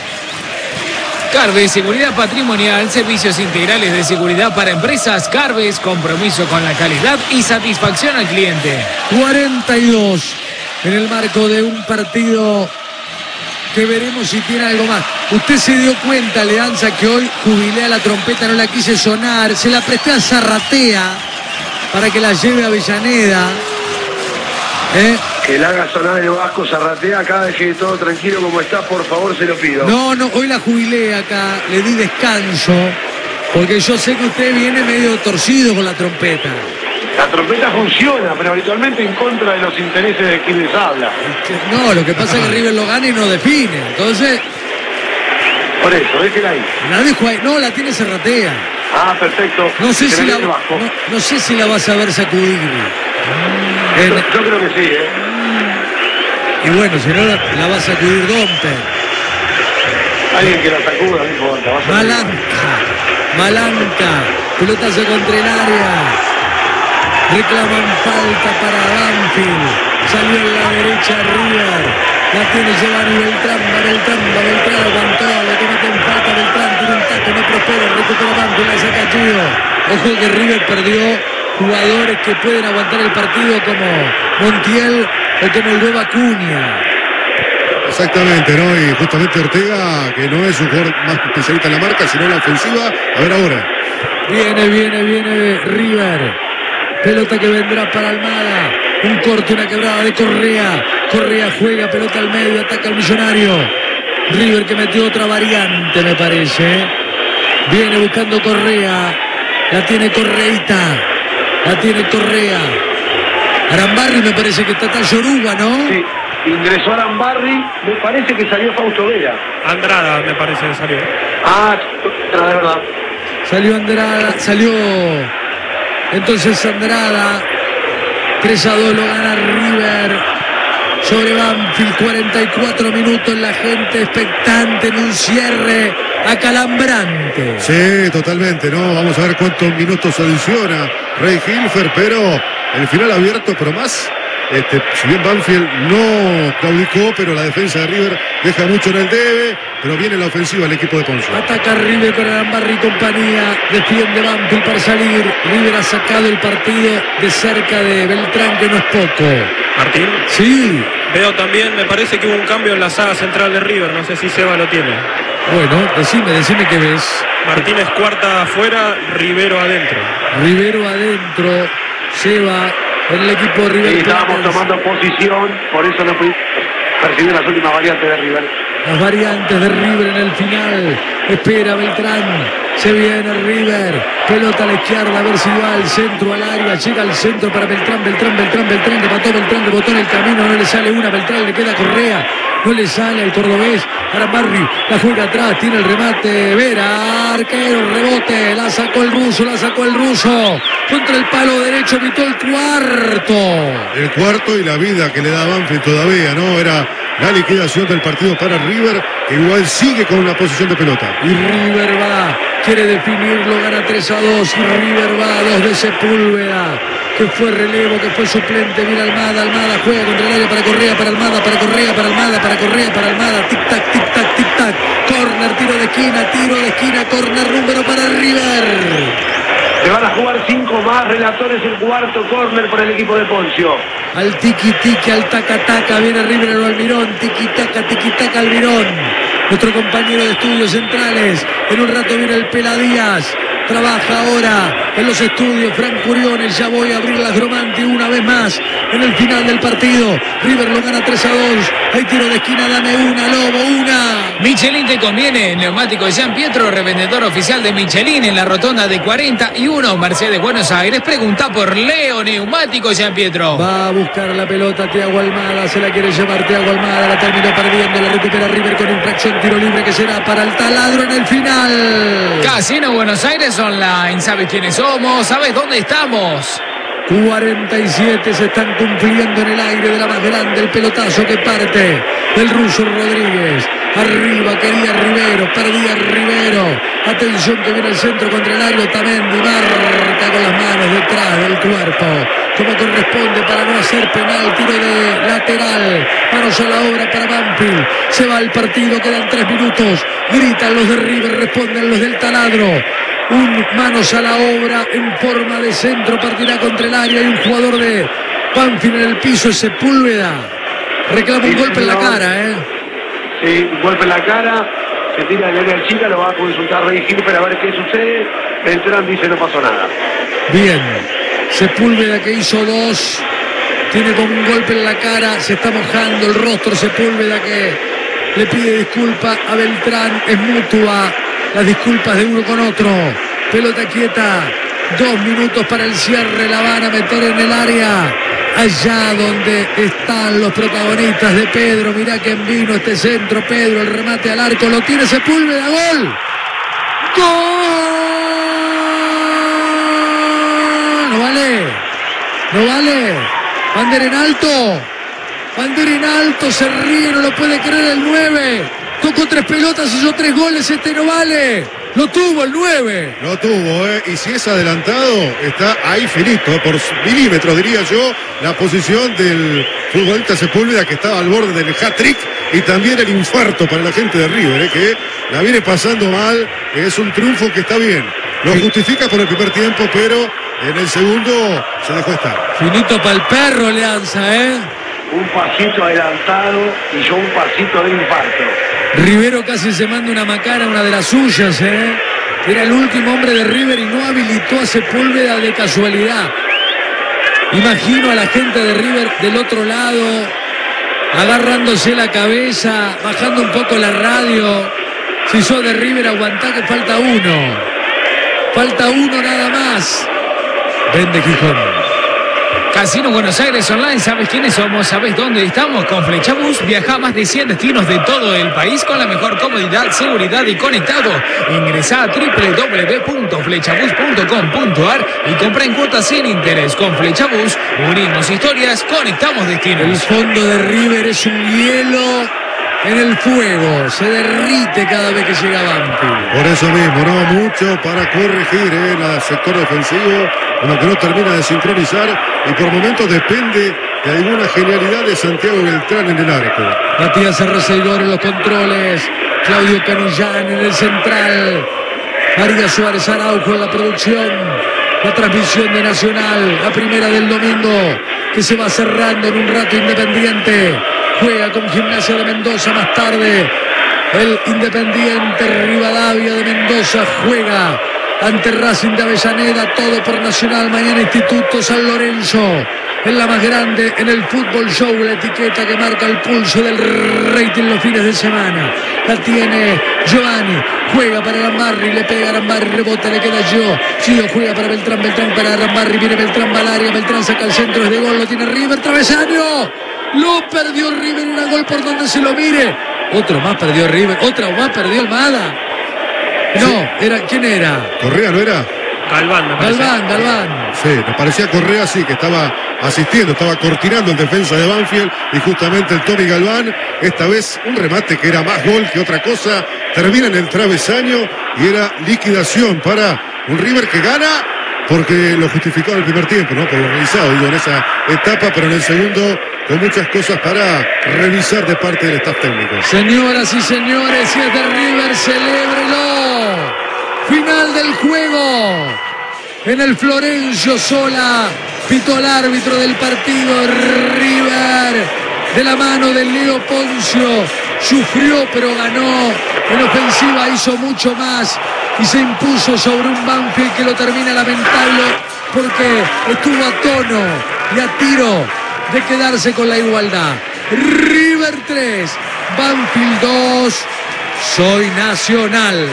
Carves, seguridad patrimonial, servicios integrales de seguridad para empresas. Carves, compromiso con la calidad y satisfacción al cliente. cuarenta y dos en el marco de un partido que veremos si tiene algo más. Usted se dio cuenta, Leanza, que hoy jubilé a la trompeta, no la quise sonar, se la presté a Zarratea para que la lleve a Avellaneda. ¿Eh? Que la haga sonar el Vasco Zarratea, acá deje todo tranquilo como está, por favor, se lo pido. No, no, hoy la jubilé acá, le di descanso, porque yo sé que usted viene medio torcido con la trompeta. La trompeta funciona, pero habitualmente en contra de los intereses de quien les habla. No, lo que pasa es que River lo gana y no define, entonces... Por eso, déjela ahí. La dejo ahí, no, la tiene Zarratea. Ah, perfecto. No sé, si la, el Vasco. no, no sé si la vas a ver sacudir. Yo, yo creo que sí, ¿eh? Y bueno, si no la, la va a sacudir Domper. Alguien que la sacuda, no importa. Vas a Malanca, Malanca, pelotazo contra el área. Reclaman falta para Banfield. Salió en la derecha River. La tiene Giovanni Beltrán, va Beltrán, va Beltrán, aguantó, le comete en falta Beltrán, tiene un taco, no prospera, recupera Banfield, la saca Chío. Ojo que River perdió jugadores que pueden aguantar el partido como Montiel o como el Hugo Acuña. Exactamente, ¿no? Y justamente Ortega, que no es un jugador más especialista en la marca, sino en la ofensiva. A ver ahora. Viene, viene, viene River. Pelota que vendrá para Almada. Un corte, una quebrada de Correa. Correa juega, pelota al medio, ataca al Millonario. River que metió otra variante, me parece. Viene buscando Correa. La tiene Correita. La tiene Correa. Arambarri me parece que está tan Yoruba, ¿no? Sí, ingresó Arambarri, me parece que salió Fausto Vera. Andrada me parece que salió. Ah, de verdad. Salió Andrada, salió entonces Andrada. tres a dos lo gana River sobre Banfield. Cuarenta y cuatro minutos, la gente expectante en un cierre acalambrante. Sí, totalmente, ¿no? Vamos a ver cuántos minutos adiciona Rey Hilfer, pero el final abierto, pero más. Este, si bien Banfield no claudicó, pero la defensa de River deja mucho en el debe, pero viene la ofensiva el equipo de Poncio. Ataca River con Arambarri y compañía, defiende Banfield para salir. River ha sacado el partido de cerca de Beltrán, que no es poco. Martín. Sí. Veo también, me parece que hubo un cambio en la saga central de River, no sé si Seba lo tiene. Bueno, decime, decime qué ves. Martínez cuarta afuera, Rivero adentro. Rivero adentro, lleva en el equipo de River. Sí, estábamos tomando posición, por eso no pudimos percibir las últimas variantes de River. Las variantes de River en el final. Espera Beltrán. Se viene River. Pelota a la izquierda. A ver si va al centro, al área. Llega al centro para Beltrán. Beltrán, Beltrán, Beltrán. Remató Beltrán. Rebotó en el camino. No le sale una. Beltrán le queda Correa. No le sale al cordobés. Arambarri la juega atrás. Tiene el remate. Vera. Arquero. Rebote. La sacó el ruso. La sacó el ruso. Contra el palo derecho. Pitó el cuarto. El cuarto y la vida que le da Banfield todavía, ¿no? Era la liquidación del partido para River, que igual sigue con una posición de pelota. Y River va, quiere definirlo, gana tres a dos. Y River va a dos de Sepúlveda, que fue relevo, que fue suplente. Mira Almada, Almada juega contra el área para Correa, para Almada, para Correa, para Almada, para Correa, para Almada. Tic tac, tic tac, tic tac. Corner, tiro de esquina, tiro de esquina, corner número para River. Se van a jugar cinco más relatores, el cuarto córner por el equipo de Poncio. Al tiki-tiki, al taca-taca, viene River al Almirón, tiki-taca, tiki-taca Almirón. Nuestro compañero de estudios centrales, en un rato viene el Pela Díaz. Trabaja ahora en los estudios Fran Curiones. Ya voy a abrir las Gromanti una vez más en el final del partido. River lo gana tres a dos. Hay tiro de esquina, dame una, Lobo, una. Michelin te conviene. Neumático de San Pietro, revendedor oficial de Michelin en la rotonda de cuarenta y uno, Mercedes, Buenos Aires. Pregunta por Leo Neumático de San Pietro. Va a buscar la pelota Thiago Almada. Se la quiere llevar Thiago Almada. La terminó perdiendo. La recupera River con infracción. Tiro libre que será para el taladro en el final. Casino Buenos Aires Online. ¿Sabes quiénes somos? ¿Sabes dónde estamos? cuarenta y siete se están cumpliendo en el aire de la más grande. El pelotazo que parte del ruso Rodríguez. Arriba quería Rivero, perdía Rivero. Atención que viene el centro contra el área. Otamendi marca con las manos detrás del cuerpo, como corresponde para no hacer penal. Tiro de lateral. Manos a la obra para Banfield. Se va el partido, quedan tres minutos. Gritan los de River, responden los del taladro. Un manos a la obra en forma de centro, partirá contra el área y un jugador de Banfield en el piso es Sepúlveda. Reclama un golpe en la cara, ¿eh? Sí, un golpe en la cara, se tira el área chica, lo va a consultar Rey Gil para ver qué sucede. Beltrán dice no pasó nada. Bien, Sepúlveda que hizo dos, tiene con un golpe en la cara, se está mojando el rostro Sepúlveda, que le pide disculpa a Beltrán, es mutua las disculpas de uno con otro. Pelota quieta, dos minutos para el cierre, la van a meter en el área, allá donde están los protagonistas de Pedro. Mirá quién vino este centro, Pedro, el remate al arco, lo tiene Sepúlveda, gol. ¡Gol! No vale, no vale. Bandera en alto, bandera en alto, se ríe, no lo puede creer el nueve. Tocó tres pelotas, hizo tres goles, este no vale. Lo tuvo el nueve. Lo tuvo, ¿eh? Y si es adelantado, está ahí finito, por milímetros, diría yo, la posición del futbolista Sepúlveda, que estaba al borde del hat-trick, y también el infarto para la gente de River, ¿eh? Que la viene pasando mal. Es un triunfo que está bien. Lo justifica por el primer tiempo, pero en el segundo se dejó estar. Finito para el perro, Leanza, ¿eh? Un pasito adelantado y yo un pasito de infarto. Rivero casi se manda una macana, una de las suyas, ¿eh? Era el último hombre de River y no habilitó a Sepúlveda de casualidad. Imagino a la gente de River del otro lado, agarrándose la cabeza, bajando un poco la radio. Si sos de River, aguantá que falta uno. Falta uno nada más. Vende Gijón. Casino Buenos Aires Online, ¿sabes quiénes somos? ¿Sabes dónde estamos? Con Flechabús viaja a más de cien destinos de todo el país con la mejor comodidad, seguridad y conectado. Ingresá a doble u doble u doble u punto flechabús punto com punto a r y compra en cuotas sin interés. Con Flechabús unimos historias, conectamos destinos. El fondo de River es un hielo en el fuego, se derrite cada vez que llega Banfield. Por eso mismo, no mucho para corregir en el sector defensivo, como que no termina de sincronizar y por momentos depende de alguna genialidad de Santiago Beltrán en el arco. Matías Arreceidor en los controles, Claudio Canillán en el central, María Suárez Araujo en la producción. La transmisión de Nacional, la primera del domingo, que se va cerrando en un rato. Independiente juega con Gimnasia de Mendoza más tarde. El Independiente Rivadavia de Mendoza juega ante Racing de Avellaneda, todo por Nacional. Mañana Instituto San Lorenzo, en la más grande, en el Fútbol Show, la etiqueta que marca el pulso del rating los fines de semana. La tiene Giovanni, juega para Arambarri, le pega a Arambarri, rebota, le queda Gio. Gio juega para Beltrán, Beltrán para Arambarri, viene Beltrán, va al área, Beltrán saca el centro, es de gol, lo tiene River, travesaño. Lo perdió River, un gol por donde se lo mire. Otro más perdió River, otra más perdió Almada. No, era, ¿quién era? Correa, ¿no era? Galván, me parece. Galván, Galván. Sí, me parecía Correa, sí, que estaba asistiendo, estaba cortinando en defensa de Banfield, y justamente el Tommy Galván, esta vez un remate que era más gol que otra cosa, termina en el travesaño y era liquidación para un River que gana porque lo justificaba el primer tiempo, ¿no? Por lo realizado, digo, en esa etapa, pero en el segundo con muchas cosas para revisar de parte del staff técnico. Señoras y señores, si es de River, celébrelo. Final del juego. En el Florencio Sola pitó el árbitro del partido. River, de la mano de Leo Poncio, sufrió pero ganó. En ofensiva hizo mucho más y se impuso sobre un Banfield que lo termina lamentable porque estuvo a tono y a tiro de quedarse con la igualdad. River tres, Banfield dos. Soy Nacional.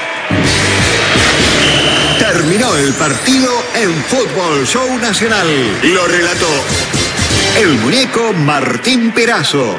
Terminó el partido en Fútbol Show Nacional. Lo relató el muñeco Martín Perazo.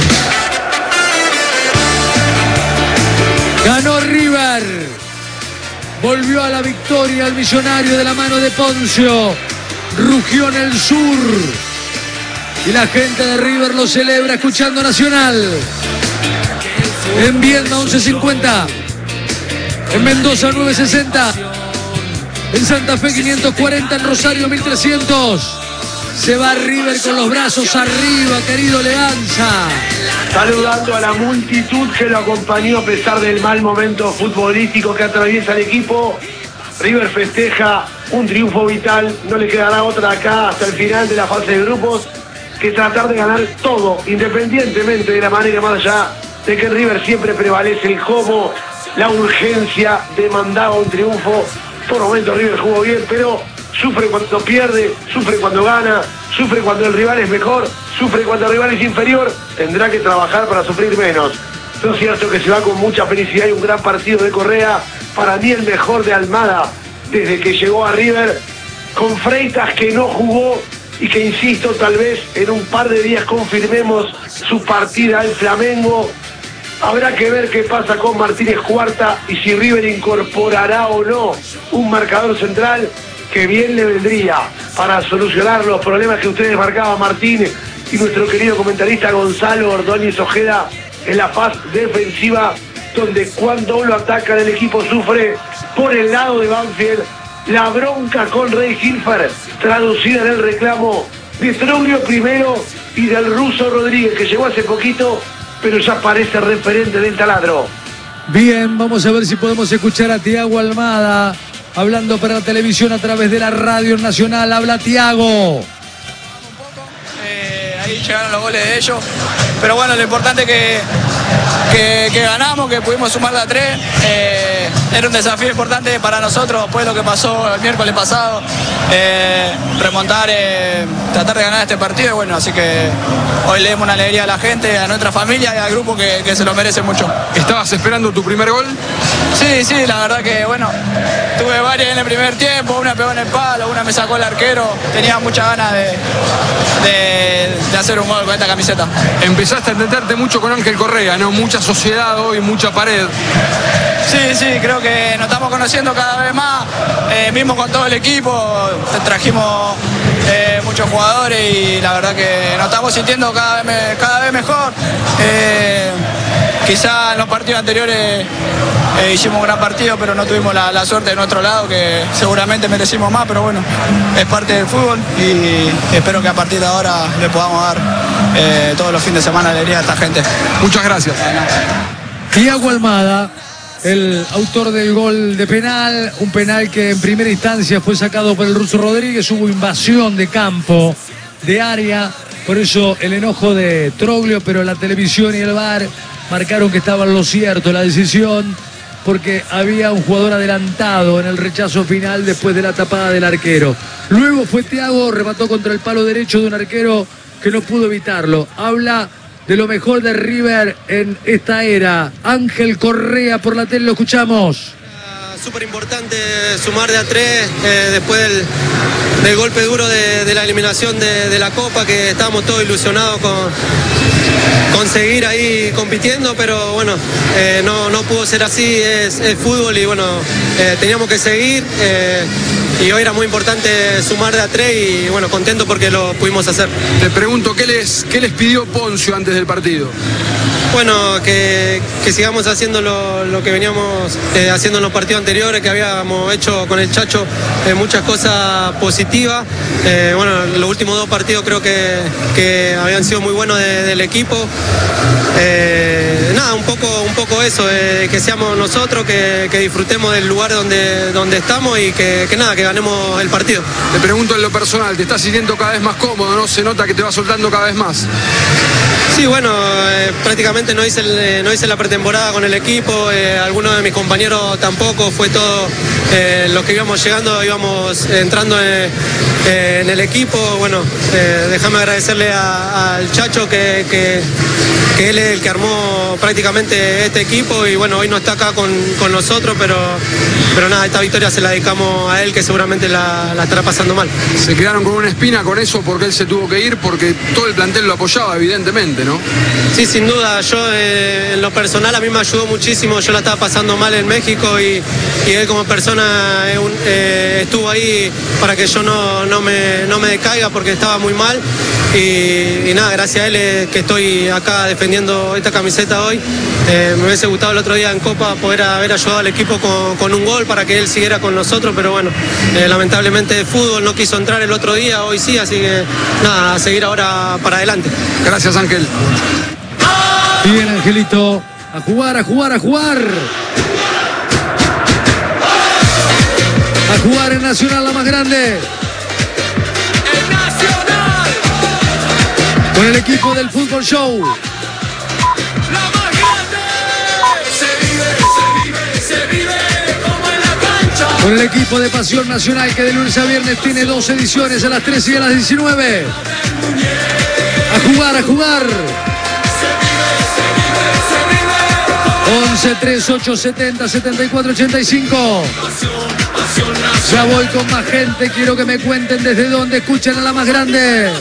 Ganó River. Volvió a la victoria el millonario de la mano de Poncio. Rugió en el sur. Y la gente de River lo celebra escuchando Nacional. En Viedma once cincuenta. En Mendoza nueve sesenta. En Santa Fe quinientos cuarenta. En Rosario mil trescientos. Se va River con los brazos arriba, querido Leganza. Saludando a la multitud que lo acompañó a pesar del mal momento futbolístico que atraviesa el equipo. River festeja un triunfo vital. No le quedará otra acá hasta el final de la fase de grupos que tratar de ganar todo, independientemente de la manera, más allá de que River siempre prevalece el cómo, la urgencia demandaba un triunfo. Por momentos River jugó bien, pero sufre cuando pierde, sufre cuando gana, sufre cuando el rival es mejor, sufre cuando el rival es inferior. Tendrá que trabajar para sufrir menos. No es cierto que se va con mucha felicidad y un gran partido de Correa. Para mí el mejor de Almada desde que llegó a River, con Freitas que no jugó y que, insisto, tal vez en un par de días confirmemos su partida al Flamengo. Habrá que ver qué pasa con Martínez Cuarta y si River incorporará o no un marcador central que bien le vendría para solucionar los problemas que ustedes marcaban, Martín y nuestro querido comentarista Gonzalo Ordóñez Ojeda, en la fase defensiva, donde cuando lo atacan el equipo sufre. Por el lado de Banfield, la bronca con Rey Hilfer, traducida en el reclamo de Troglio primero y del ruso Rodríguez, que llegó hace poquito, pero ya parece referente del taladro. Bien, vamos a ver si podemos escuchar a Tiago Almada hablando para la televisión a través de la Radio Nacional. Habla Tiago. Eh, ahí llegaron los goles de ellos, pero bueno, lo importante es que, que, que ganamos, que pudimos sumar la tres. Eh, era un desafío importante para nosotros después de lo que pasó el miércoles pasado, eh, remontar, eh, tratar de ganar este partido, y bueno, así que hoy le demos una alegría a la gente, a nuestra familia y al grupo que, que se lo merece mucho. ¿Estabas esperando tu primer gol? Sí, sí, la verdad que bueno, tuve varias en el primer tiempo, una pegó en el palo, una me sacó el arquero, tenía muchas ganas de, de, de hacer un gol con esta camiseta. Empezaste a entenderte mucho con Ángel Correa, ¿no? Mucha sociedad hoy, mucha pared. Sí, sí, creo que nos estamos conociendo cada vez más, eh, mismo con todo el equipo, trajimos eh, muchos jugadores y la verdad que nos estamos sintiendo cada vez, cada vez mejor. Eh, quizá en los partidos anteriores eh, hicimos un gran partido, pero no tuvimos la, la suerte de nuestro lado, que seguramente merecimos más, pero bueno, es parte del fútbol y espero que a partir de ahora le podamos dar eh, todos los fines de semana alegría a esta gente. Muchas gracias. Tiago Almada, el autor del gol de penal, un penal que en primera instancia fue sacado por el ruso Rodríguez. Hubo invasión de campo, de área, por eso el enojo de Troglio, pero la televisión y el V A R marcaron que estaba en lo cierto la decisión, porque había un jugador adelantado en el rechazo final después de la tapada del arquero. Luego fue Thiago, remató contra el palo derecho de un arquero que no pudo evitarlo. Habla de lo mejor de River en esta era. Ángel Correa por la tele, lo escuchamos. Súper importante sumar de a tres eh, después del, del golpe duro de, de la eliminación de, de la Copa, que estábamos todos ilusionados con, con seguir ahí compitiendo, pero bueno, eh, no, no pudo ser así, es, es fútbol y bueno, eh, teníamos que seguir eh, y hoy era muy importante sumar de a tres y bueno, contento porque lo pudimos hacer. Te pregunto, ¿qué les, qué les pidió Poncio antes del partido? Bueno, que, que sigamos haciendo lo, lo que veníamos eh, haciendo en los partidos anteriores, que habíamos hecho con el Chacho eh, muchas cosas positivas. Eh, bueno, los últimos dos partidos creo que, que habían sido muy buenos de, del equipo. Eh, nada, un poco, un poco eso, eh, que seamos nosotros, que, que disfrutemos del lugar donde, donde estamos y que, que nada, que ganemos el partido. Te pregunto en lo personal, ¿te estás sintiendo cada vez más cómodo, no? Se nota que te va soltando cada vez más. Sí, bueno, eh, prácticamente no hice, el, eh, no hice la pretemporada con el equipo, eh, algunos de mis compañeros tampoco, fue todo, eh, los que íbamos llegando íbamos entrando en, eh, en el equipo. Bueno, eh, déjame agradecerle a, al Chacho que, que, que él es el que armó prácticamente este equipo y bueno, hoy no está acá con, con nosotros, pero, pero nada, esta victoria se la dedicamos a él, que seguramente la, la estará pasando mal. Se quedaron con una espina con eso porque él se tuvo que ir, porque todo el plantel lo apoyaba, evidentemente, ¿no? Sí, sin duda, yo eh, en lo personal a mí me ayudó muchísimo, yo la estaba pasando mal en México y, y él como persona eh, un, eh, estuvo ahí para que yo no, no, me, no me decaiga porque estaba muy mal y, y nada, gracias a él eh, que estoy acá defendiendo esta camiseta hoy. Eh, me hubiese gustado el otro día en Copa poder haber ayudado al equipo con, con un gol para que él siguiera con nosotros, pero bueno, eh, lamentablemente el fútbol no quiso entrar el otro día, hoy sí, así que nada, a seguir ahora para adelante. Gracias, Ángel. Bien, Angelito, a jugar, a jugar, a jugar. A jugar en Nacional, la más grande. El Nacional. Con el equipo del Fútbol Show. La más grande. Se vive, se vive, se vive como en la cancha. Con el equipo de Pasión Nacional, que de lunes a viernes tiene dos ediciones, a las tres y a las diecinueve. A jugar, a jugar. once, tres, ocho, setenta, setenta y cuatro, ochenta y cinco. Ya voy con más gente, quiero que me cuenten desde dónde escuchan a la más grande.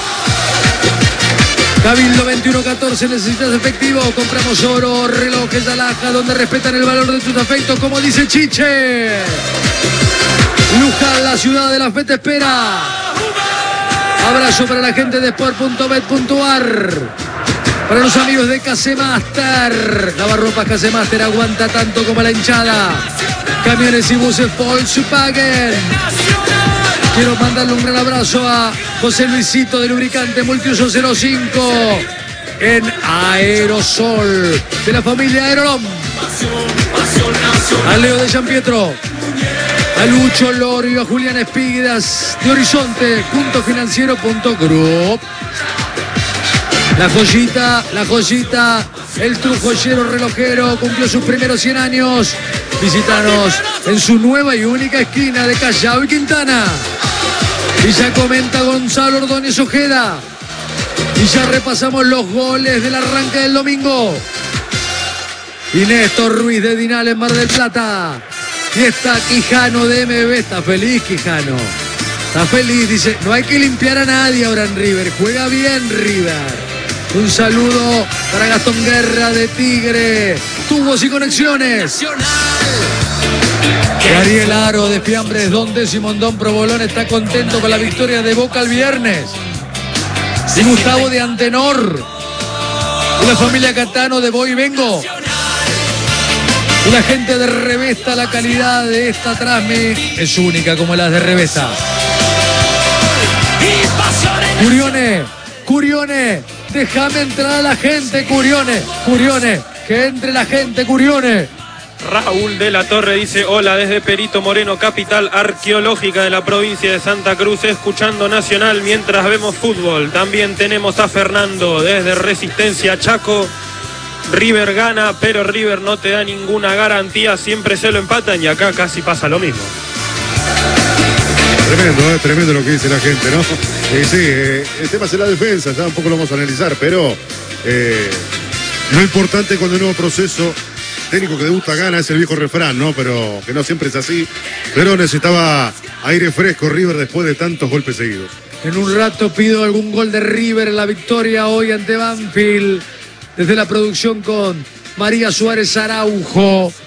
Cabildo veintiuno catorce, necesitas efectivo, compramos oro, relojes, alhaja, donde respetan el valor de tus afectos, como dice Chiche. Luján, la ciudad de la fe te espera. Abrazo para la gente de sport punto bet punto ar. Para los amigos de Casemaster, lavarropas Casemaster aguanta tanto como la hinchada. Camiones y buses Volkswagen. Quiero mandarle un gran abrazo a José Luisito de Lubricante Multiuso cero cinco en Aerosol, de la familia Aerolom. A Leo de San Pietro, a Lucho Lorio, a Julián Espiguidas de Horizonte, punto financiero punto group. La joyita, la joyita, el True Joyero Relojero cumplió sus primeros cien años. Visítanos en su nueva y única esquina de Callao y Quintana. Y ya comenta Gonzalo Ordóñez Ojeda. Y ya repasamos los goles del arranque del domingo. Y Néstor Ruiz de Dinal en Mar del Plata. Y está Quijano de M B. Está feliz Quijano. Está feliz, dice, no hay que limpiar a nadie ahora en River. Juega bien River. Un saludo para Gastón Guerra de Tigre. Tubos y conexiones. Ariel Aro de Fiambres Donde Simondón Provolón está contento con la victoria de Boca el viernes. Y Gustavo de Antenor. Y la familia Catano de Voy y Vengo. Y la gente de Revesta, la calidad de esta trasmi es única como las de Revesta. Curione, Curione, déjame entrar a la gente, Curione, Curione, que entre la gente, Curione. Raúl de la Torre dice: hola desde Perito Moreno, capital arqueológica de la provincia de Santa Cruz, escuchando Nacional mientras vemos fútbol. También tenemos a Fernando desde Resistencia Chaco, River gana, pero River no te da ninguna garantía, siempre se lo empatan y acá casi pasa lo mismo. Tremendo, ¿eh? Tremendo lo que dice la gente, ¿no? Eh, sí, eh, el tema es la defensa, ya un poco lo vamos a analizar, pero eh, lo importante cuando hay un nuevo proceso, técnico que debuta gana, es el viejo refrán, ¿no? Pero que no siempre es así, pero necesitaba aire fresco River después de tantos golpes seguidos. En un rato pido algún gol de River en la victoria hoy ante Banfield, desde la producción con María Suárez Araujo.